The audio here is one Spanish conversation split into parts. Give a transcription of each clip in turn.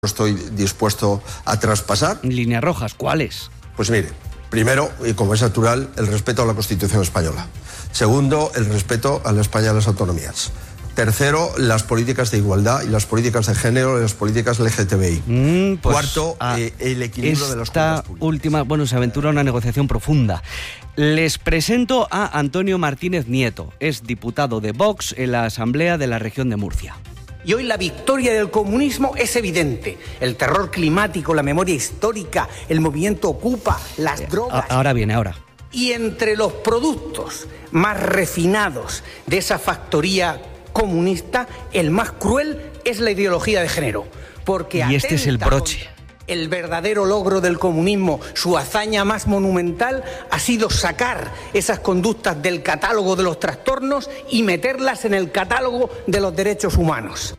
estoy dispuesto a traspasar. Líneas rojas, ¿cuáles? Pues mire, primero, y como es natural, el respeto a la Constitución española. Segundo, el respeto a la España de las autonomías. Tercero, las políticas de igualdad y las políticas de género y las políticas LGTBI. Cuarto, el equilibrio de las cuentas públicas. Última, se aventura una negociación profunda. Les presento a Antonio Martínez Nieto. Es diputado de Vox en la Asamblea de la Región de Murcia. Y hoy la victoria del comunismo es evidente. El terror climático, la memoria histórica, el movimiento Ocupa, las drogas... Ahora viene. Y entre los productos más refinados de esa factoría comunista, el más cruel es la ideología de género. Porque y este es el broche. El verdadero logro del comunismo, su hazaña más monumental, ha sido sacar esas conductas del catálogo de los trastornos y meterlas en el catálogo de los derechos humanos.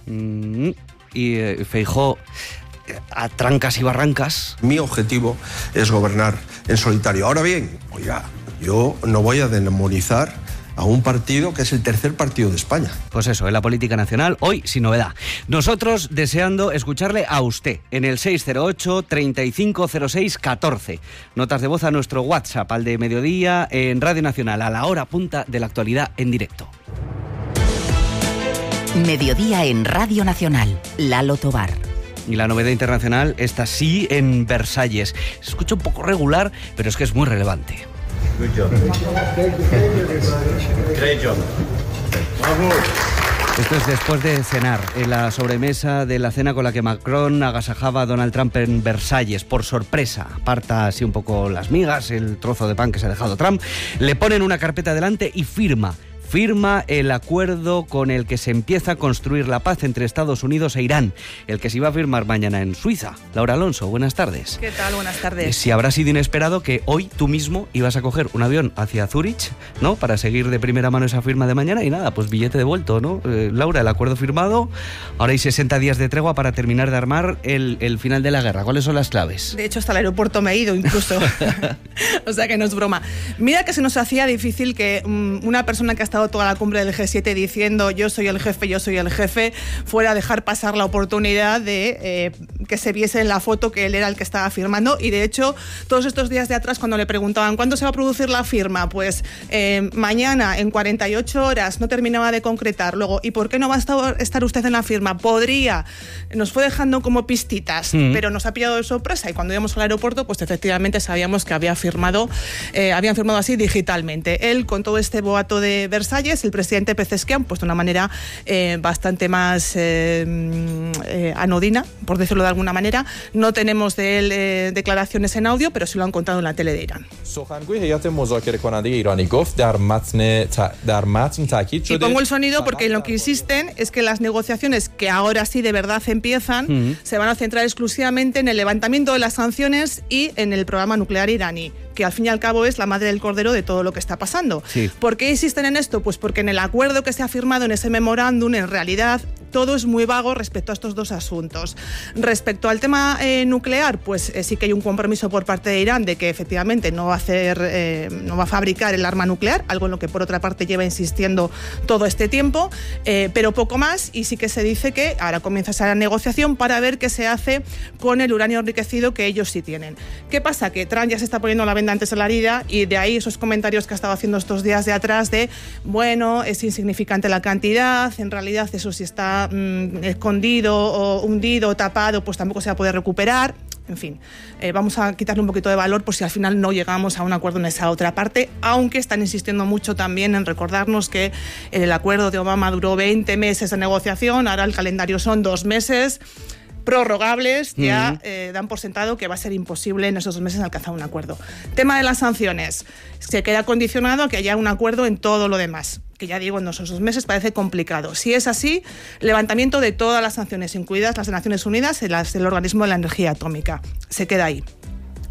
Y Feijóo, a trancas y barrancas. Mi objetivo es gobernar en solitario. Ahora bien, yo no voy a demonizar a un partido que es el tercer partido de España. Pues eso, en la política nacional, hoy sin novedad. Nosotros deseando escucharle a usted en el 608-3506-14. Notas de voz a nuestro WhatsApp, al de mediodía, en Radio Nacional, a la hora punta de la actualidad en directo. Mediodía en Radio Nacional, Lalo Tobar. Y la novedad internacional está sí en Versalles. Se escucha un poco regular, pero es que es muy relevante. Good job. Great job. Esto es después de cenar, en la sobremesa de la cena con la que Macron agasajaba a Donald Trump en Versalles. Por sorpresa, aparta así un poco las migas, el trozo de pan que se ha dejado Trump, le ponen una carpeta delante y firma el acuerdo con el que se empieza a construir la paz entre Estados Unidos e Irán, el que se iba a firmar mañana en Suiza. Laura Alonso, buenas tardes. ¿Qué tal? Buenas tardes. Si habrá sido inesperado que hoy tú mismo ibas a coger un avión hacia Zúrich, ¿no?, para seguir de primera mano esa firma de mañana y nada, pues billete devuelto, ¿no? Laura, el acuerdo firmado, ahora hay 60 días de tregua para terminar de armar el final de la guerra. ¿Cuáles son las claves? De hecho, hasta el aeropuerto me he ido incluso. O sea que no es broma. Mira que se nos hacía difícil que una persona que ha estado toda la cumbre del G7 diciendo yo soy el jefe, fuera a dejar pasar la oportunidad de que se viese en la foto que él era el que estaba firmando. Y de hecho, todos estos días de atrás, cuando le preguntaban ¿cuándo se va a producir la firma? Pues mañana, en 48 horas, no terminaba de concretar. Luego, ¿y por qué no va a estar usted en la firma? Podría. Nos fue dejando como pistitas, pero nos ha pillado de sorpresa. Y cuando íbamos al aeropuerto, pues efectivamente sabíamos que habían firmado así digitalmente. Él, con todo este boato de Versalles, el presidente Pezeshkian, pues de una manera bastante más anodina, por decirlo de alguna manera. No tenemos de él declaraciones en audio, pero sí lo han contado en la tele de Irán. Y pongo el sonido porque en lo que insisten es que las negociaciones, que ahora sí de verdad empiezan, se van a centrar exclusivamente en el levantamiento de las sanciones y en el programa nuclear iraní, que al fin y al cabo es la madre del cordero de todo lo que está pasando. Sí. ¿Por qué insisten en esto? Pues porque en el acuerdo que se ha firmado, en ese memorándum, en realidad todo es muy vago respecto a estos dos asuntos. Respecto al tema nuclear, pues sí que hay un compromiso por parte de Irán de que efectivamente no va a fabricar el arma nuclear, algo en lo que por otra parte lleva insistiendo todo este tiempo, pero poco más, y sí que se dice que ahora comienza esa negociación para ver qué se hace con el uranio enriquecido que ellos sí tienen. ¿Qué pasa? Que Trump ya se está poniendo la venda antes de la herida, y de ahí esos comentarios que ha estado haciendo estos días de atrás de, bueno, es insignificante la cantidad, en realidad eso sí está escondido o hundido o tapado, pues tampoco se va a poder recuperar. En fin, vamos a quitarle un poquito de valor por si al final no llegamos a un acuerdo en esa otra parte, aunque están insistiendo mucho también en recordarnos que el acuerdo de Obama duró 20 meses de negociación, ahora el calendario son 2 meses prorrogables, ya dan por sentado que va a ser imposible en esos 2 meses alcanzar un acuerdo. Tema de las sanciones, se queda condicionado a que haya un acuerdo en todo lo demás, que ya digo, en esos 2 meses parece complicado. Si es así, levantamiento de todas las sanciones, incluidas las de Naciones Unidas y las del Organismo de la Energía Atómica. Se queda ahí.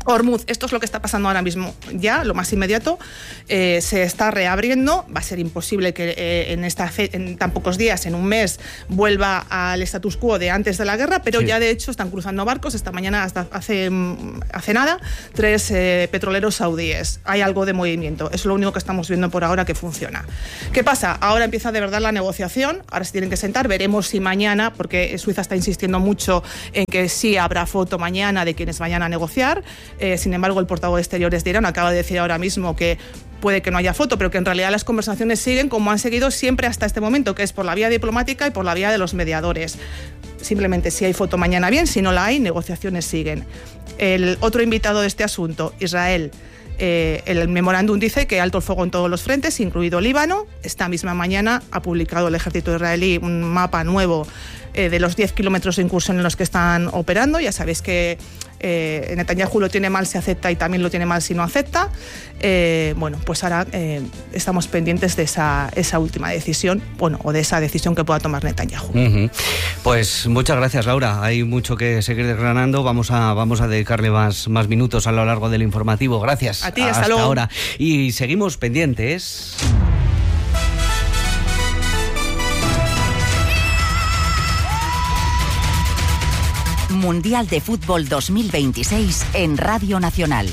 Hormuz, esto es lo que está pasando ahora mismo. Ya, lo más inmediato, se está reabriendo. Va a ser imposible que en tan pocos días, en un mes, vuelva al status quo de antes de la guerra, pero ya de hecho están cruzando barcos. Esta mañana, hasta hace nada, 3 petroleros saudíes. Hay algo de movimiento. Es lo único que estamos viendo por ahora que funciona. ¿Qué pasa? Ahora empieza de verdad la negociación. Ahora se tienen que sentar. Veremos si mañana, porque Suiza está insistiendo mucho en que sí habrá foto mañana de quienes vayan a negociar. Sin embargo, el portavoz de Exteriores de Irán acaba de decir ahora mismo que puede que no haya foto, pero que en realidad las conversaciones siguen como han seguido siempre hasta este momento, que es por la vía diplomática y por la vía de los mediadores. Simplemente si hay foto mañana bien, si no la hay, negociaciones siguen. El otro invitado de este asunto, Israel, el memorándum dice que alto el fuego en todos los frentes, incluido Líbano. Esta misma mañana ha publicado el ejército israelí un mapa nuevo de los 10 kilómetros de incursión en los que están operando. Ya sabéis que Netanyahu lo tiene mal si acepta y también lo tiene mal si no acepta. Bueno, pues ahora estamos pendientes de esa última decisión, bueno, o de esa decisión que pueda tomar Netanyahu. Pues muchas gracias, Laura. Hay mucho que seguir desgranando. Vamos a dedicarle más minutos a lo largo del informativo. Gracias. A ti, hasta luego. Ahora. Y seguimos pendientes. Mundial de Fútbol 2026 en Radio Nacional.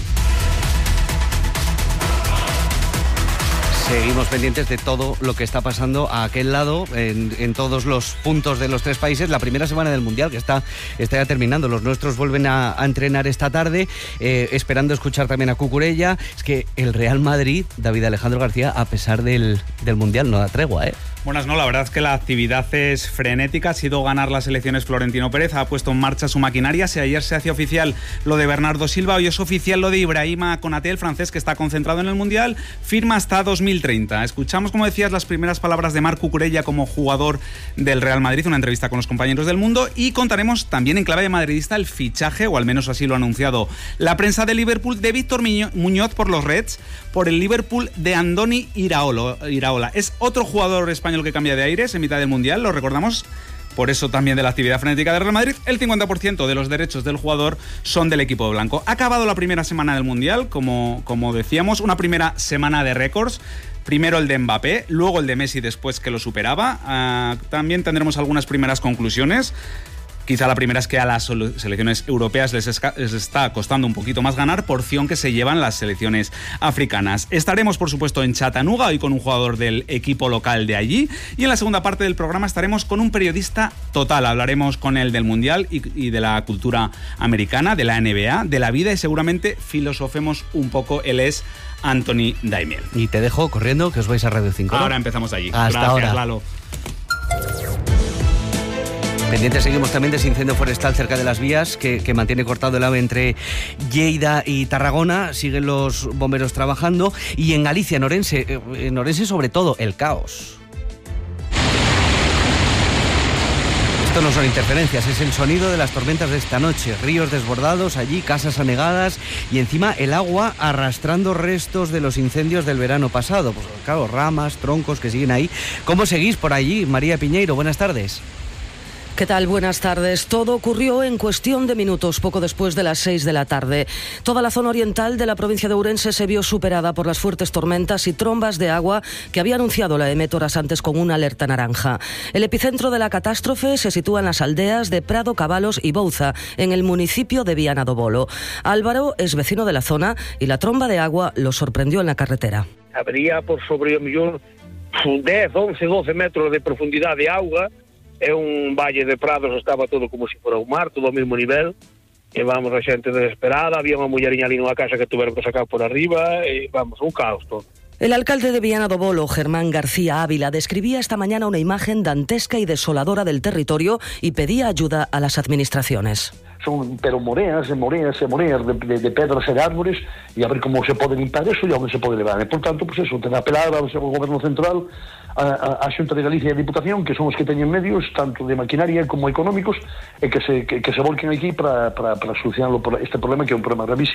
Seguimos pendientes de todo lo que está pasando a aquel lado, en todos los puntos de los 3 países. La primera semana del Mundial, que está ya terminando. Los nuestros vuelven a entrenar esta tarde, esperando escuchar también a Cucurella. Es que el Real Madrid, David Alejandro García, a pesar del Mundial, no da tregua, ¿eh? Buenas, no, la verdad es que la actividad es frenética. Ha sido ganar las elecciones Florentino Pérez, ha puesto en marcha su maquinaria. Si ayer se hacía oficial lo de Bernardo Silva, hoy es oficial lo de Ibrahima Konaté, el francés que está concentrado en el Mundial, firma hasta 2030. Escuchamos, como decías, las primeras palabras de Marc Cucurella como jugador del Real Madrid, una entrevista con los compañeros del Mundo, y contaremos también en clave de madridista el fichaje, o al menos así lo ha anunciado la prensa de Liverpool, de Víctor Muñoz por los Reds, por el Liverpool de Andoni Iraola. Es otro jugador español que cambia de aires en mitad del Mundial, lo recordamos. Por eso también de la actividad frenética del Real Madrid, el 50% de los derechos del jugador son del equipo blanco. Ha acabado la primera semana del Mundial, como decíamos, una primera semana de récords. Primero el de Mbappé, luego el de Messi después que lo superaba. También tendremos algunas primeras conclusiones. Quizá la primera es que a las selecciones europeas les está costando un poquito más ganar, porción que se llevan las selecciones africanas. Estaremos, por supuesto, en Chattanooga, hoy con un jugador del equipo local de allí. Y en la segunda parte del programa estaremos con un periodista total. Hablaremos con él del Mundial y de la cultura americana, de la NBA, de la vida, y seguramente filosofemos un poco. Él es Anthony Daimiel. Y te dejo corriendo, que os vais a Radio 5. Ahora empezamos allí. Hasta Gracias, ahora. Lalo. Pendientes seguimos también de ese incendio forestal cerca de las vías que mantiene cortado el AVE entre Lleida y Tarragona. Siguen los bomberos trabajando. Y en Galicia, en Orense sobre todo, el caos. Esto no son interferencias, es el sonido de las tormentas de esta noche. Ríos desbordados allí, casas anegadas y encima el agua arrastrando restos de los incendios del verano pasado. Pues claro, ramas, troncos que siguen ahí. ¿Cómo seguís por allí? María Piñeiro, buenas tardes. ¿Qué tal? Buenas tardes. Todo ocurrió en cuestión de minutos, poco después de las 6 de la tarde. Toda la zona oriental de la provincia de Ourense se vio superada por las fuertes tormentas y trombas de agua que había anunciado la EMET horas antes con una alerta naranja. El epicentro de la catástrofe se sitúa en las aldeas de Prado, Cabalos y Bouza, en el municipio de Viana do Bolo. Álvaro es vecino de la zona y la tromba de agua lo sorprendió en la carretera. Habría por sobre o millón 10, 11, 12 metros de profundidad de agua. É un valle de prados, estaba todo como se fora un mar, todo ao mesmo nivel, e vamos, a xente desesperada, había unha mulleriña ali nunha casa que tuveron que sacar por arriba, e vamos, un caos todo. El alcalde de Viana do Bolo, Germán García Ávila, describía esta mañana una imagen dantesca y desoladora del territorio y pedía ayuda a las administraciones. Son pero moreas e moreas e moreas de pedras e de árboles, e a ver como se pode limpar eso e onde se pode levar. E, por tanto, pues eso, ten a apelar ao Goberno Central, a Xunta de Galicia e a Diputación, que son os que teñen medios, tanto de maquinaria como económicos, e que se volquen aquí para solucionar este problema, que é un problema gravísimo.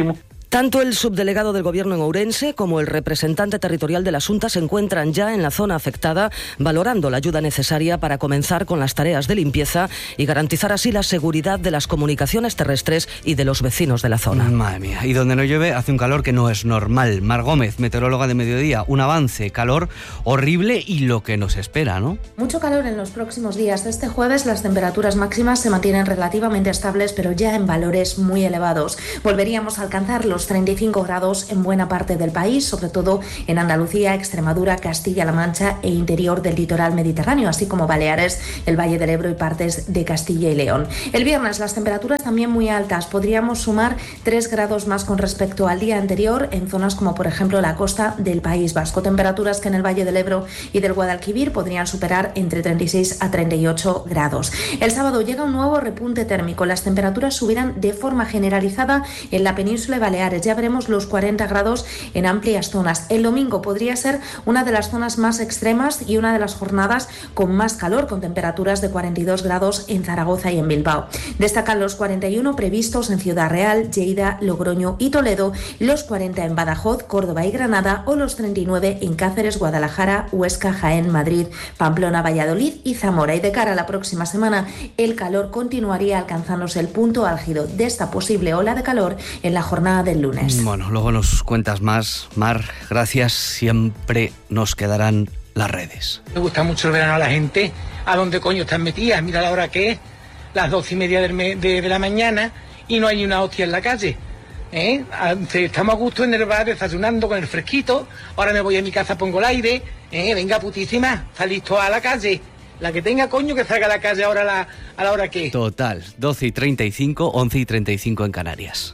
Tanto el subdelegado del Gobierno en Ourense como el representante territorial de la Xunta se encuentran ya en la zona afectada, valorando la ayuda necesaria para comenzar con las tareas de limpieza y garantizar así la seguridad de las comunicaciones terrestres y de los vecinos de la zona. Madre mía, y donde no llueve hace un calor que no es normal. Mar Gómez, meteoróloga de Mediodía, un avance, calor horrible y lo que nos espera, ¿no? Mucho calor en los próximos días. Este jueves las temperaturas máximas se mantienen relativamente estables, pero ya en valores muy elevados. Volveríamos a alcanzar los 35 grados en buena parte del país, sobre todo en Andalucía, Extremadura, Castilla-La Mancha e interior del litoral mediterráneo, así como Baleares, el Valle del Ebro y partes de Castilla y León. El viernes las temperaturas también muy altas. Podríamos sumar 3 grados más con respecto al día anterior en zonas como por ejemplo la costa del País Vasco. Temperaturas que en el Valle del Ebro y del Guadalquivir podrían superar entre 36 a 38 grados. El sábado llega un nuevo repunte térmico. Las temperaturas subirán de forma generalizada en la península de Baleares. Ya veremos los 40 grados en amplias zonas. El domingo podría ser una de las zonas más extremas y una de las jornadas con más calor, con temperaturas de 42 grados en Zaragoza y en Bilbao. Destacan los 41 previstos en Ciudad Real, Lleida, Logroño y Toledo, los 40 en Badajoz, Córdoba y Granada o los 39 en Cáceres, Guadalajara, Huesca, Jaén, Madrid, Pamplona, Valladolid y Zamora. Y de cara a la próxima semana, el calor continuaría alcanzándose el punto álgido de esta posible ola de calor en la jornada del lunes. Bueno, luego nos cuentas más. Mar, gracias. Siempre nos quedarán las redes. Me gusta mucho el verano a la gente. ¿A dónde coño están metidas? Mira la hora que es, las 12:30 de la mañana y no hay ni una hostia en la calle. Estamos a gusto en el bar desayunando con el fresquito. Ahora me voy a mi casa, pongo el aire. Venga, putísima, salís toda a la calle. La que tenga coño que salga a la calle ahora a la hora que es. Total, 12:35, 11:35 en Canarias.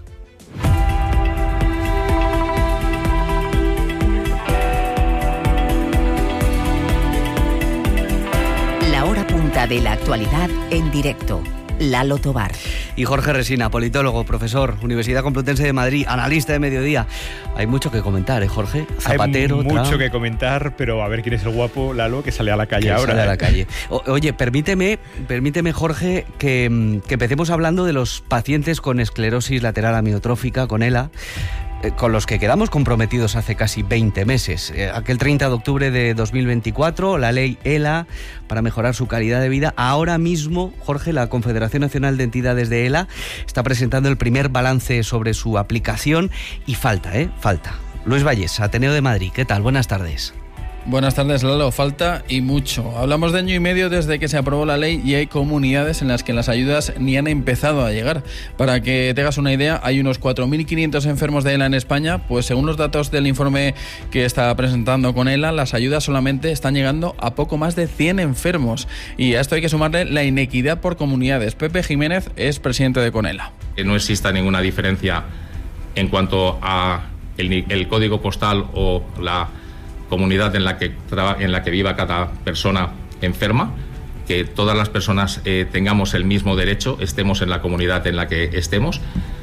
La hora punta de la actualidad en directo. Lalo Tobar. Y Jorge Resina, politólogo, profesor, Universidad Complutense de Madrid, analista de Mediodía. Hay mucho que comentar, Jorge. Zapatero, hay mucho Trump. que comentar, pero a ver quién es el guapo, Lalo, que sale a la calle ahora. Sale a la calle. Oye, permíteme, Jorge, que empecemos hablando de los pacientes con esclerosis lateral amiotrófica, con ELA, con los que quedamos comprometidos hace casi 20 meses. Aquel 30 de octubre de 2024, la ley ELA para mejorar su calidad de vida. Ahora mismo, Jorge, la Confederación Nacional de Entidades de ELA está presentando el primer balance sobre su aplicación y falta. Luis Valles, Ateneo de Madrid, ¿qué tal? Buenas tardes. Buenas tardes, Lalo. Falta y mucho. Hablamos de año y medio desde que se aprobó la ley y hay comunidades en las que las ayudas ni han empezado a llegar. Para que te hagas una idea, hay unos 4.500 enfermos de ELA en España, pues según los datos del informe que está presentando con ELA, las ayudas solamente están llegando a poco más de 100 enfermos. Y a esto hay que sumarle la inequidad por comunidades. Pepe Jiménez es presidente de CONELA. Que no exista ninguna diferencia en cuanto a el código postal o la comunidad en la que viva cada persona enferma, que todas las personas tengamos el mismo derecho, estemos en la comunidad en la que estemos.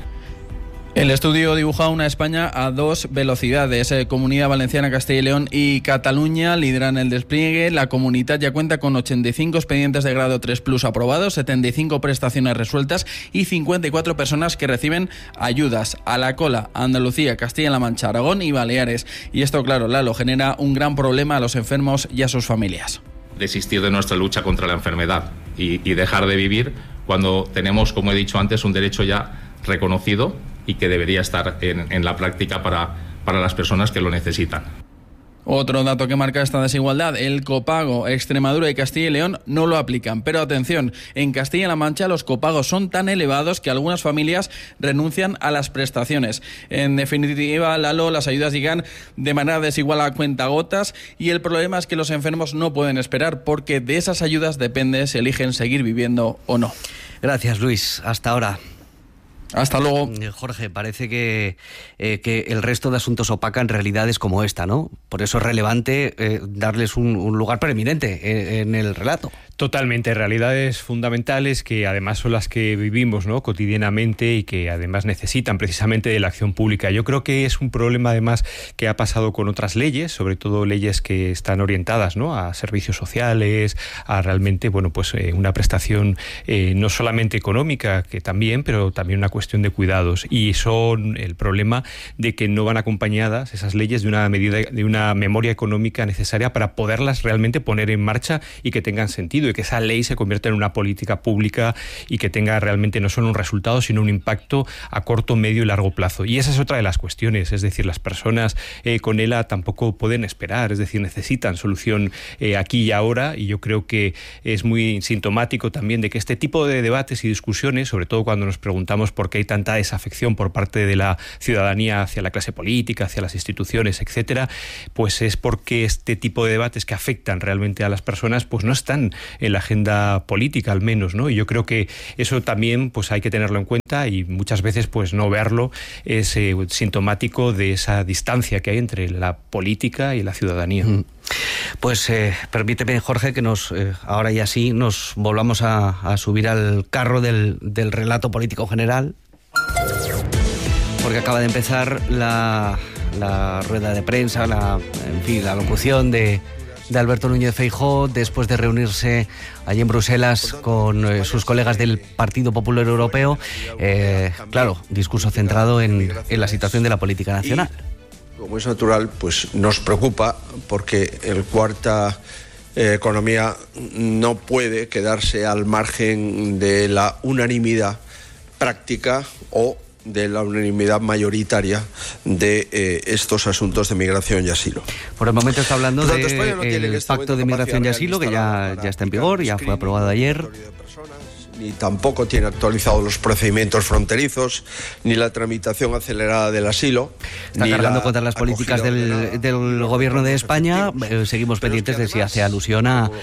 El estudio dibuja una España a dos velocidades. Comunidad Valenciana, Castilla y León y Cataluña lideran el despliegue. La Comunitat ya cuenta con 85 expedientes de grado 3+ aprobados, 75 prestaciones resueltas y 54 personas que reciben ayudas. A la cola, Andalucía, Castilla-La Mancha, Aragón y Baleares. Y esto, claro, Lalo, genera un gran problema a los enfermos y a sus familias. Desistir de nuestra lucha contra la enfermedad y dejar de vivir cuando tenemos, como he dicho antes, un derecho ya reconocido y que debería estar en la práctica para las personas que lo necesitan. Otro dato que marca esta desigualdad, el copago. Extremadura y Castilla y León no lo aplican. Pero atención, en Castilla-La Mancha los copagos son tan elevados que algunas familias renuncian a las prestaciones. En definitiva, Lalo, las ayudas llegan de manera desigual a cuentagotas y el problema es que los enfermos no pueden esperar porque de esas ayudas depende si eligen seguir viviendo o no. Gracias, Luis. Hasta ahora. Hasta luego. Jorge, parece que el resto de asuntos opacan realidades como esta, ¿no? Por eso es relevante darles un lugar preeminente en el relato. Totalmente, realidades fundamentales que además son las que vivimos, ¿no?, cotidianamente y que además necesitan precisamente de la acción pública. Yo creo que es un problema además que ha pasado con otras leyes, sobre todo leyes que están orientadas, ¿no?, a servicios sociales, a realmente, bueno, pues una prestación no solamente económica, que también, pero también una cuestión de cuidados. Y son el problema de que no van acompañadas esas leyes de una medida, de una memoria económica necesaria para poderlas realmente poner en marcha y que tengan sentido, y que esa ley se convierta en una política pública y que tenga realmente no solo un resultado, sino un impacto a corto, medio y largo plazo. Y esa es otra de las cuestiones, es decir, las personas con ELA tampoco pueden esperar, es decir, necesitan solución aquí y ahora, y yo creo que es muy sintomático también de que este tipo de debates y discusiones, sobre todo cuando nos preguntamos por qué hay tanta desafección por parte de la ciudadanía hacia la clase política, hacia las instituciones, etcétera, pues es porque este tipo de debates que afectan realmente a las personas pues no están en la agenda política, al menos, ¿no? Y yo creo que eso también pues hay que tenerlo en cuenta, y muchas veces pues no verlo es sintomático de esa distancia que hay entre la política y la ciudadanía. Pues permíteme, Jorge, que ahora ya sí nos volvamos a subir al carro del relato político general, porque acaba de empezar la rueda de prensa, la locución de Alberto Núñez Feijóo después de reunirse allí en Bruselas con sus colegas del Partido Popular Europeo. Claro, discurso centrado en la situación de la política nacional. Y, como es natural, pues nos preocupa porque el Cuarta Economía no puede quedarse al margen de la unanimidad práctica o de la unanimidad mayoritaria de estos asuntos de migración y asilo. Por el momento está hablando del Pacto de Migración y Asilo, que ya está en vigor, ya fue aprobado ayer. Ni tampoco tiene actualizados los procedimientos fronterizos, ni la tramitación acelerada del asilo. Está cargando contra las políticas del Gobierno de España. Seguimos pendientes de si hace alusión a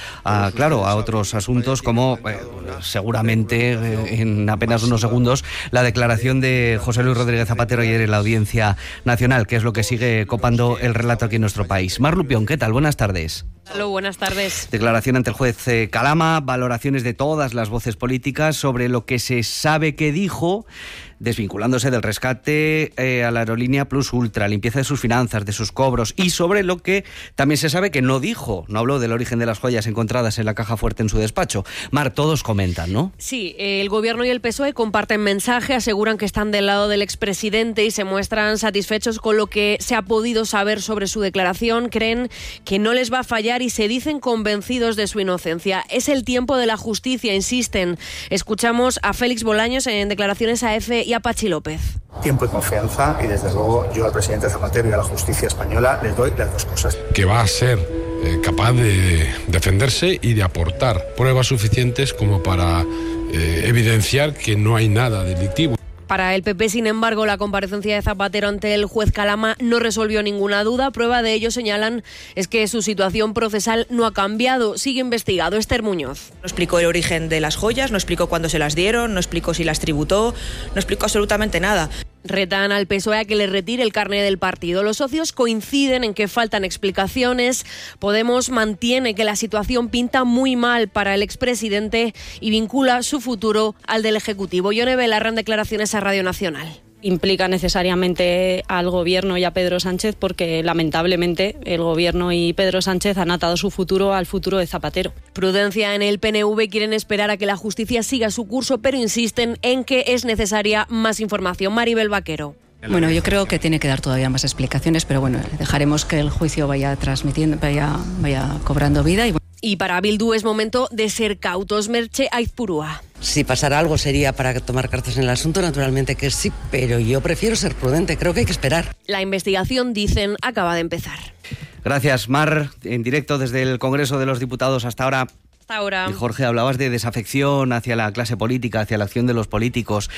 otros asuntos, como seguramente en apenas unos segundos la declaración de José Luis Rodríguez Zapatero ayer en la Audiencia Nacional, que es lo que sigue copando el relato aquí en nuestro país. Mar Lupión, ¿qué tal? Buenas tardes. Hola, buenas tardes. Declaración ante el juez Calama, valoraciones de todas las voces políticas sobre lo que se sabe que dijo, desvinculándose del rescate a la aerolínea Plus Ultra, limpieza de sus finanzas, de sus cobros, y sobre lo que también se sabe que no dijo, no habló del origen de las joyas encontradas en la caja fuerte en su despacho. Mar, todos comentan, ¿no? Sí, el Gobierno y el PSOE comparten mensaje, aseguran que están del lado del expresidente y se muestran satisfechos con lo que se ha podido saber sobre su declaración, creen que no les va a fallar y se dicen convencidos de su inocencia. Es el tiempo de la justicia, insisten. Escuchamos a Félix Bolaños en declaraciones a EFE y a Pachi López. Tiempo y confianza, y desde luego yo al presidente Zapatero y a la justicia española les doy las dos cosas. Que va a ser capaz de defenderse y de aportar pruebas suficientes como para evidenciar que no hay nada delictivo. Para el PP, sin embargo, la comparecencia de Zapatero ante el juez Calama no resolvió ninguna duda. Prueba de ello, señalan, es que su situación procesal no ha cambiado. Sigue investigado. Esther Muñoz. No explicó el origen de las joyas, no explicó cuándo se las dieron, no explicó si las tributó, no explicó absolutamente nada. Retan al PSOE a que le retire el carné del partido. Los socios coinciden en que faltan explicaciones. Podemos mantiene que la situación pinta muy mal para el expresidente y vincula su futuro al del Ejecutivo. Yone Belarra en declaraciones a Radio Nacional. Implica necesariamente al Gobierno y a Pedro Sánchez, porque lamentablemente el Gobierno y Pedro Sánchez han atado su futuro al futuro de Zapatero. Prudencia en el PNV, quieren esperar a que la justicia siga su curso, pero insisten en que es necesaria más información. Maribel Vaquero. Bueno, yo creo que tiene que dar todavía más explicaciones, pero bueno, dejaremos que el juicio vaya transmitiendo, vaya cobrando vida. Y para Bildu es momento de ser cautos. Merche Aizpurúa. Si pasara algo sería para tomar cartas en el asunto, naturalmente que sí, pero yo prefiero ser prudente, creo que hay que esperar. La investigación, dicen, acaba de empezar. Gracias, Mar, en directo desde el Congreso de los Diputados hasta ahora. Ahora. Y Jorge, hablabas de desafección hacia la clase política, hacia la acción de los políticos.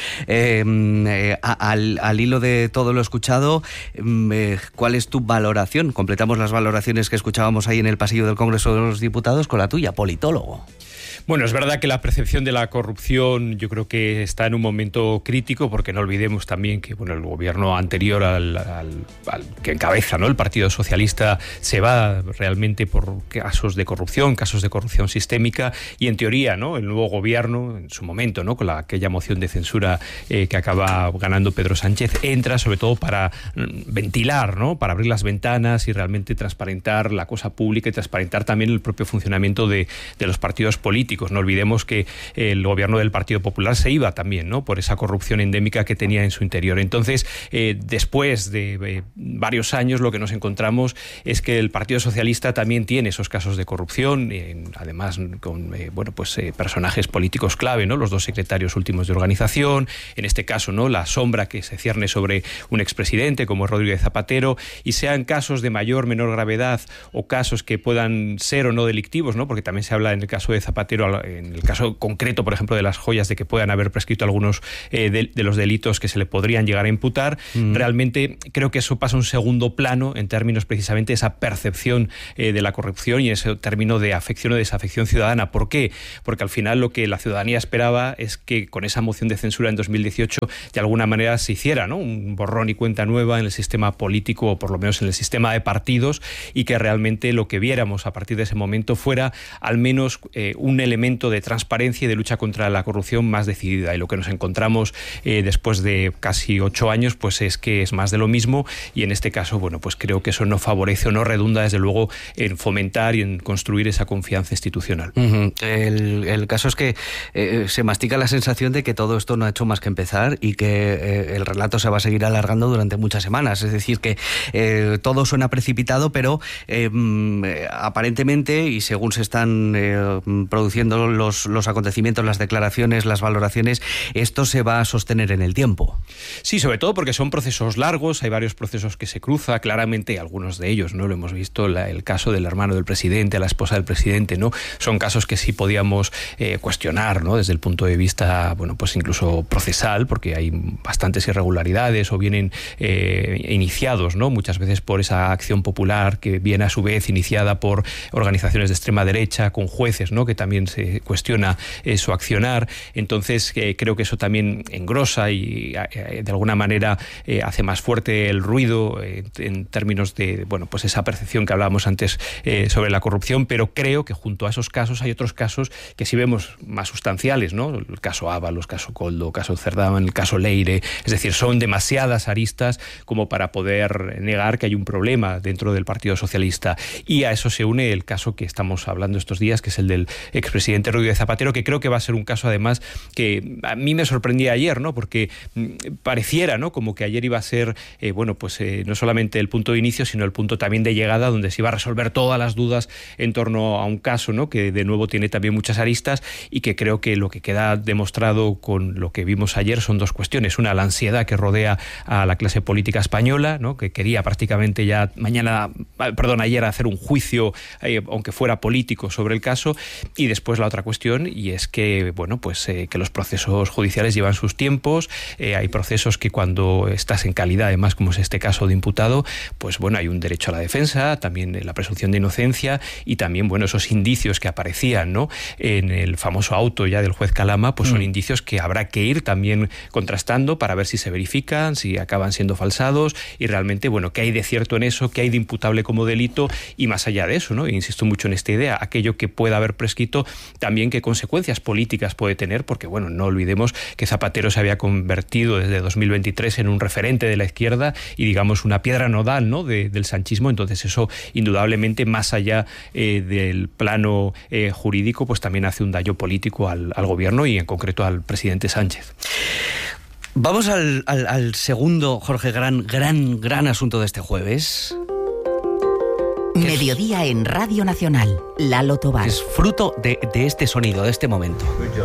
Al hilo de todo lo escuchado, ¿cuál es tu valoración? Completamos las valoraciones que escuchábamos ahí en el pasillo del Congreso de los Diputados con la tuya, politólogo. Bueno, es verdad que la percepción de la corrupción yo creo que está en un momento crítico, porque no olvidemos también que el gobierno anterior al que encabeza, ¿no?, el Partido Socialista, se va realmente por casos de corrupción sistémica, y en teoría, ¿no?, el nuevo gobierno, en su momento, ¿no?, con aquella moción de censura que acaba ganando Pedro Sánchez, entra sobre todo para ventilar, ¿no?, para abrir las ventanas y realmente transparentar la cosa pública y transparentar también el propio funcionamiento de los partidos políticos. No olvidemos que el gobierno del Partido Popular se iba también, ¿no?, por esa corrupción endémica que tenía en su interior. Entonces, después de varios años, lo que nos encontramos es que el Partido Socialista también tiene esos casos de corrupción, además con personajes políticos clave, ¿no?, los dos secretarios últimos de organización, en este caso, ¿no?, la sombra que se cierne sobre un expresidente como Rodríguez Zapatero, y sean casos de mayor, menor gravedad o casos que puedan ser o no delictivos, ¿no?, porque también se habla en el caso de Zapatero, en el caso concreto, por ejemplo, de las joyas, de que puedan haber prescrito algunos de los delitos que se le podrían llegar a imputar. Realmente creo que eso pasa a un segundo plano en términos precisamente de esa percepción de la corrupción y ese término de afección o desafección ciudadana. ¿Por qué? Porque al final lo que la ciudadanía esperaba es que con esa moción de censura en 2018 de alguna manera se hiciera, ¿no?, un borrón y cuenta nueva en el sistema político, o por lo menos en el sistema de partidos, y que realmente lo que viéramos a partir de ese momento fuera al menos un elemento de transparencia y de lucha contra la corrupción más decidida. Y lo que nos encontramos después de casi 8 años, pues es que es más de lo mismo, y en este caso, pues creo que eso no favorece o no redunda, desde luego, en fomentar y en construir esa confianza institucional. El caso es que se mastica la sensación de que todo esto no ha hecho más que empezar, y que el relato se va a seguir alargando durante muchas semanas. Es decir, que todo suena precipitado, pero aparentemente, y según se están produciendo los acontecimientos, las declaraciones, las valoraciones, esto se va a sostener en el tiempo. Sí, sobre todo porque son procesos largos, hay varios procesos que se cruzan, claramente algunos de ellos, ¿no?, lo hemos visto, el caso del hermano del presidente, la esposa del presidente, ¿no?, son casos que sí podíamos cuestionar, ¿no?, desde el punto de vista, pues incluso procesal, porque hay bastantes irregularidades o vienen iniciados, ¿no?, muchas veces por esa acción popular que viene a su vez iniciada por organizaciones de extrema derecha, con jueces, ¿no?, que también se cuestiona su accionar. Entonces creo que eso también engrosa y de alguna manera hace más fuerte el ruido en términos de esa percepción que hablábamos antes sobre la corrupción, pero creo que junto a esos casos hay otros casos que sí vemos más sustanciales, ¿no?, el caso Ábalos, caso Koldo, el caso Cerdán, el caso Leire. Es decir, son demasiadas aristas como para poder negar que hay un problema dentro del Partido Socialista, y a eso se une el caso que estamos hablando estos días, que es el del expresidente Rodríguez Zapatero, que creo que va a ser un caso además que a mí me sorprendía ayer, ¿no?, porque pareciera, ¿no?, como que ayer iba a ser no solamente el punto de inicio, sino el punto también de llegada, donde se iba a resolver todas las dudas en torno a un caso, ¿no?, que de nuevo tiene también muchas aristas, y que creo que lo que queda demostrado con lo que vimos ayer son dos cuestiones. Una, la ansiedad que rodea a la clase política española, ¿no?, que quería prácticamente ya ayer hacer un juicio, aunque fuera político, sobre el caso, y después la otra cuestión, y es que que los procesos judiciales llevan sus tiempos, hay procesos que cuando estás en calidad, además, como es este caso de imputado, hay un derecho a la defensa, también la presunción de inocencia, y también esos indicios que aparecían, ¿no?, en el famoso auto ya del juez Calama, son indicios que habrá que ir también contrastando para ver si se verifican, si acaban siendo falsados, y realmente qué hay de cierto en eso, qué hay de imputable como delito, y más allá de eso, ¿no?, insisto mucho en esta idea, aquello que pueda haber prescrito, también qué consecuencias políticas puede tener, porque no olvidemos que Zapatero se había convertido desde 2023 en un referente de la izquierda y, digamos, una piedra nodal, ¿no?, del sanchismo. Entonces eso, indudablemente, más allá del plano jurídico, también hace un daño político al gobierno y en concreto al presidente Sánchez. Vamos al segundo, Jorge, gran asunto de este jueves. Mediodía en Radio Nacional. Lalo Tobar. Es fruto de este sonido, de este momento.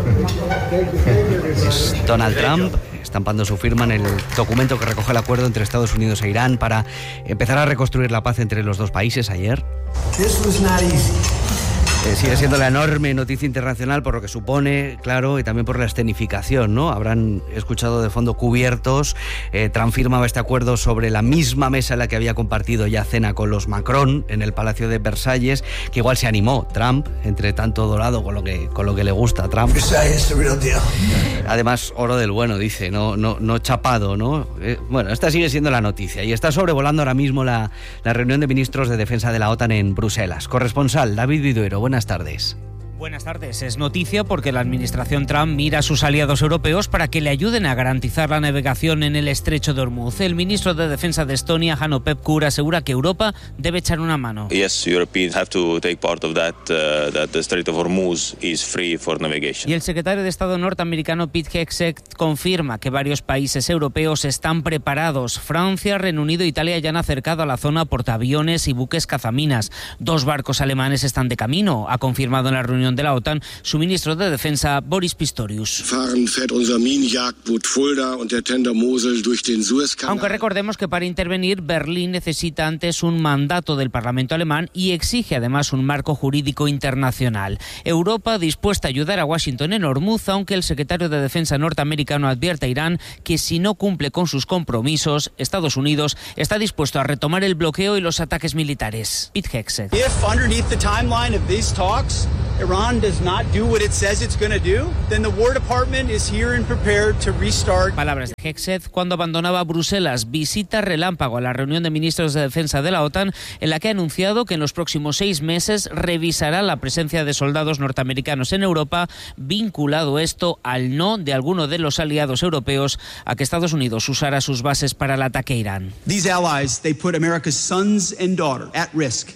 Es Donald Trump estampando su firma en el documento que recoge el acuerdo entre Estados Unidos e Irán para empezar a reconstruir la paz entre los dos países ayer. Sigue siendo la enorme noticia internacional por lo que supone, claro, y también por la escenificación, ¿no? Habrán escuchado de fondo cubiertos. Trump firmaba este acuerdo sobre la misma mesa en la que había compartido ya cena con los Macron en el Palacio de Versalles, que igual se animó Trump, entre tanto dorado con lo que le gusta a Trump. Además, oro del bueno, dice, no chapado, ¿no? Bueno, esta sigue siendo la noticia y está sobrevolando ahora mismo la reunión de ministros de defensa de la OTAN en Bruselas. Corresponsal David Viduero, buenas tardes. Buenas tardes. Es noticia porque la administración Trump mira a sus aliados europeos para que le ayuden a garantizar la navegación en el estrecho de Hormuz. El ministro de Defensa de Estonia, Hanno Pevkur, asegura que Europa debe echar una mano. Yes, Europeans have to take part of that the Strait of Hormuz is free for navigation. Y el secretario de Estado norteamericano Pete Hegseth confirma que varios países europeos están preparados. Francia, Reino Unido e Italia ya han acercado a la zona portaaviones y buques cazaminas. 2 barcos alemanes están de camino, ha confirmado en la reunión de la OTAN su ministro de Defensa, Boris Pistorius. Aunque recordemos que para intervenir, Berlín necesita antes un mandato del Parlamento alemán y exige además un marco jurídico internacional. Europa dispuesta a ayudar a Washington en Hormuz, aunque el secretario de Defensa norteamericano advierte a Irán que si no cumple con sus compromisos, Estados Unidos está dispuesto a retomar el bloqueo y los ataques militares. Pete Hegseth. Iran does not do what it says it's going to do, then the War Department is here and prepared to restart. Palabras de Hegseth cuando abandonaba Bruselas, visita relámpago a la reunión de ministros de defensa de la OTAN, en la que ha anunciado que en los próximos 6 meses revisará la presencia de soldados norteamericanos en Europa, vinculado esto al no de alguno de los aliados europeos a que Estados Unidos usara sus bases para el ataque a Irán. These allies, they put America's sons and daughters at risk.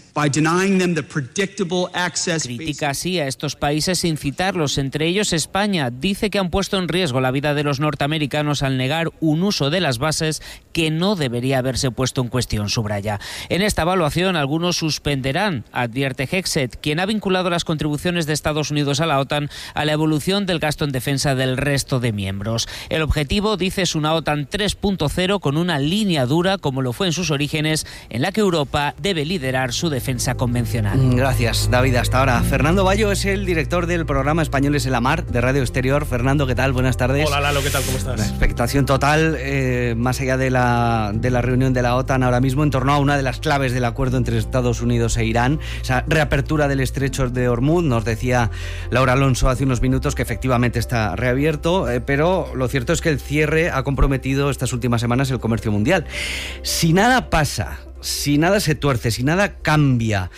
Critica así a estos países sin citarlos, entre ellos España. Dice que han puesto en riesgo la vida de los norteamericanos al negar un uso de las bases que no debería haberse puesto en cuestión, subraya. En esta evaluación algunos suspenderán, advierte Hegseth, quien ha vinculado las contribuciones de Estados Unidos a la OTAN a la evolución del gasto en defensa del resto de miembros. El objetivo, dice, es una OTAN 3.0 con una línea dura, como lo fue en sus orígenes, en la que Europa debe liderar su defensa convencional. Gracias, David. Hasta ahora. Fernando Bayo es el director del programa Españoles en la Mar de Radio Exterior. Fernando, ¿qué tal? Buenas tardes. Hola, Lalo, ¿qué tal? ¿Cómo estás? La expectación total, más allá de la reunión de la OTAN ahora mismo, en torno a una de las claves del acuerdo entre Estados Unidos e Irán, esa reapertura del estrecho de Hormuz. Nos decía Laura Alonso hace unos minutos que efectivamente está reabierto, pero lo cierto es que el cierre ha comprometido estas últimas semanas el comercio mundial. Si nada pasa, si nada se tuerce, si nada cambia,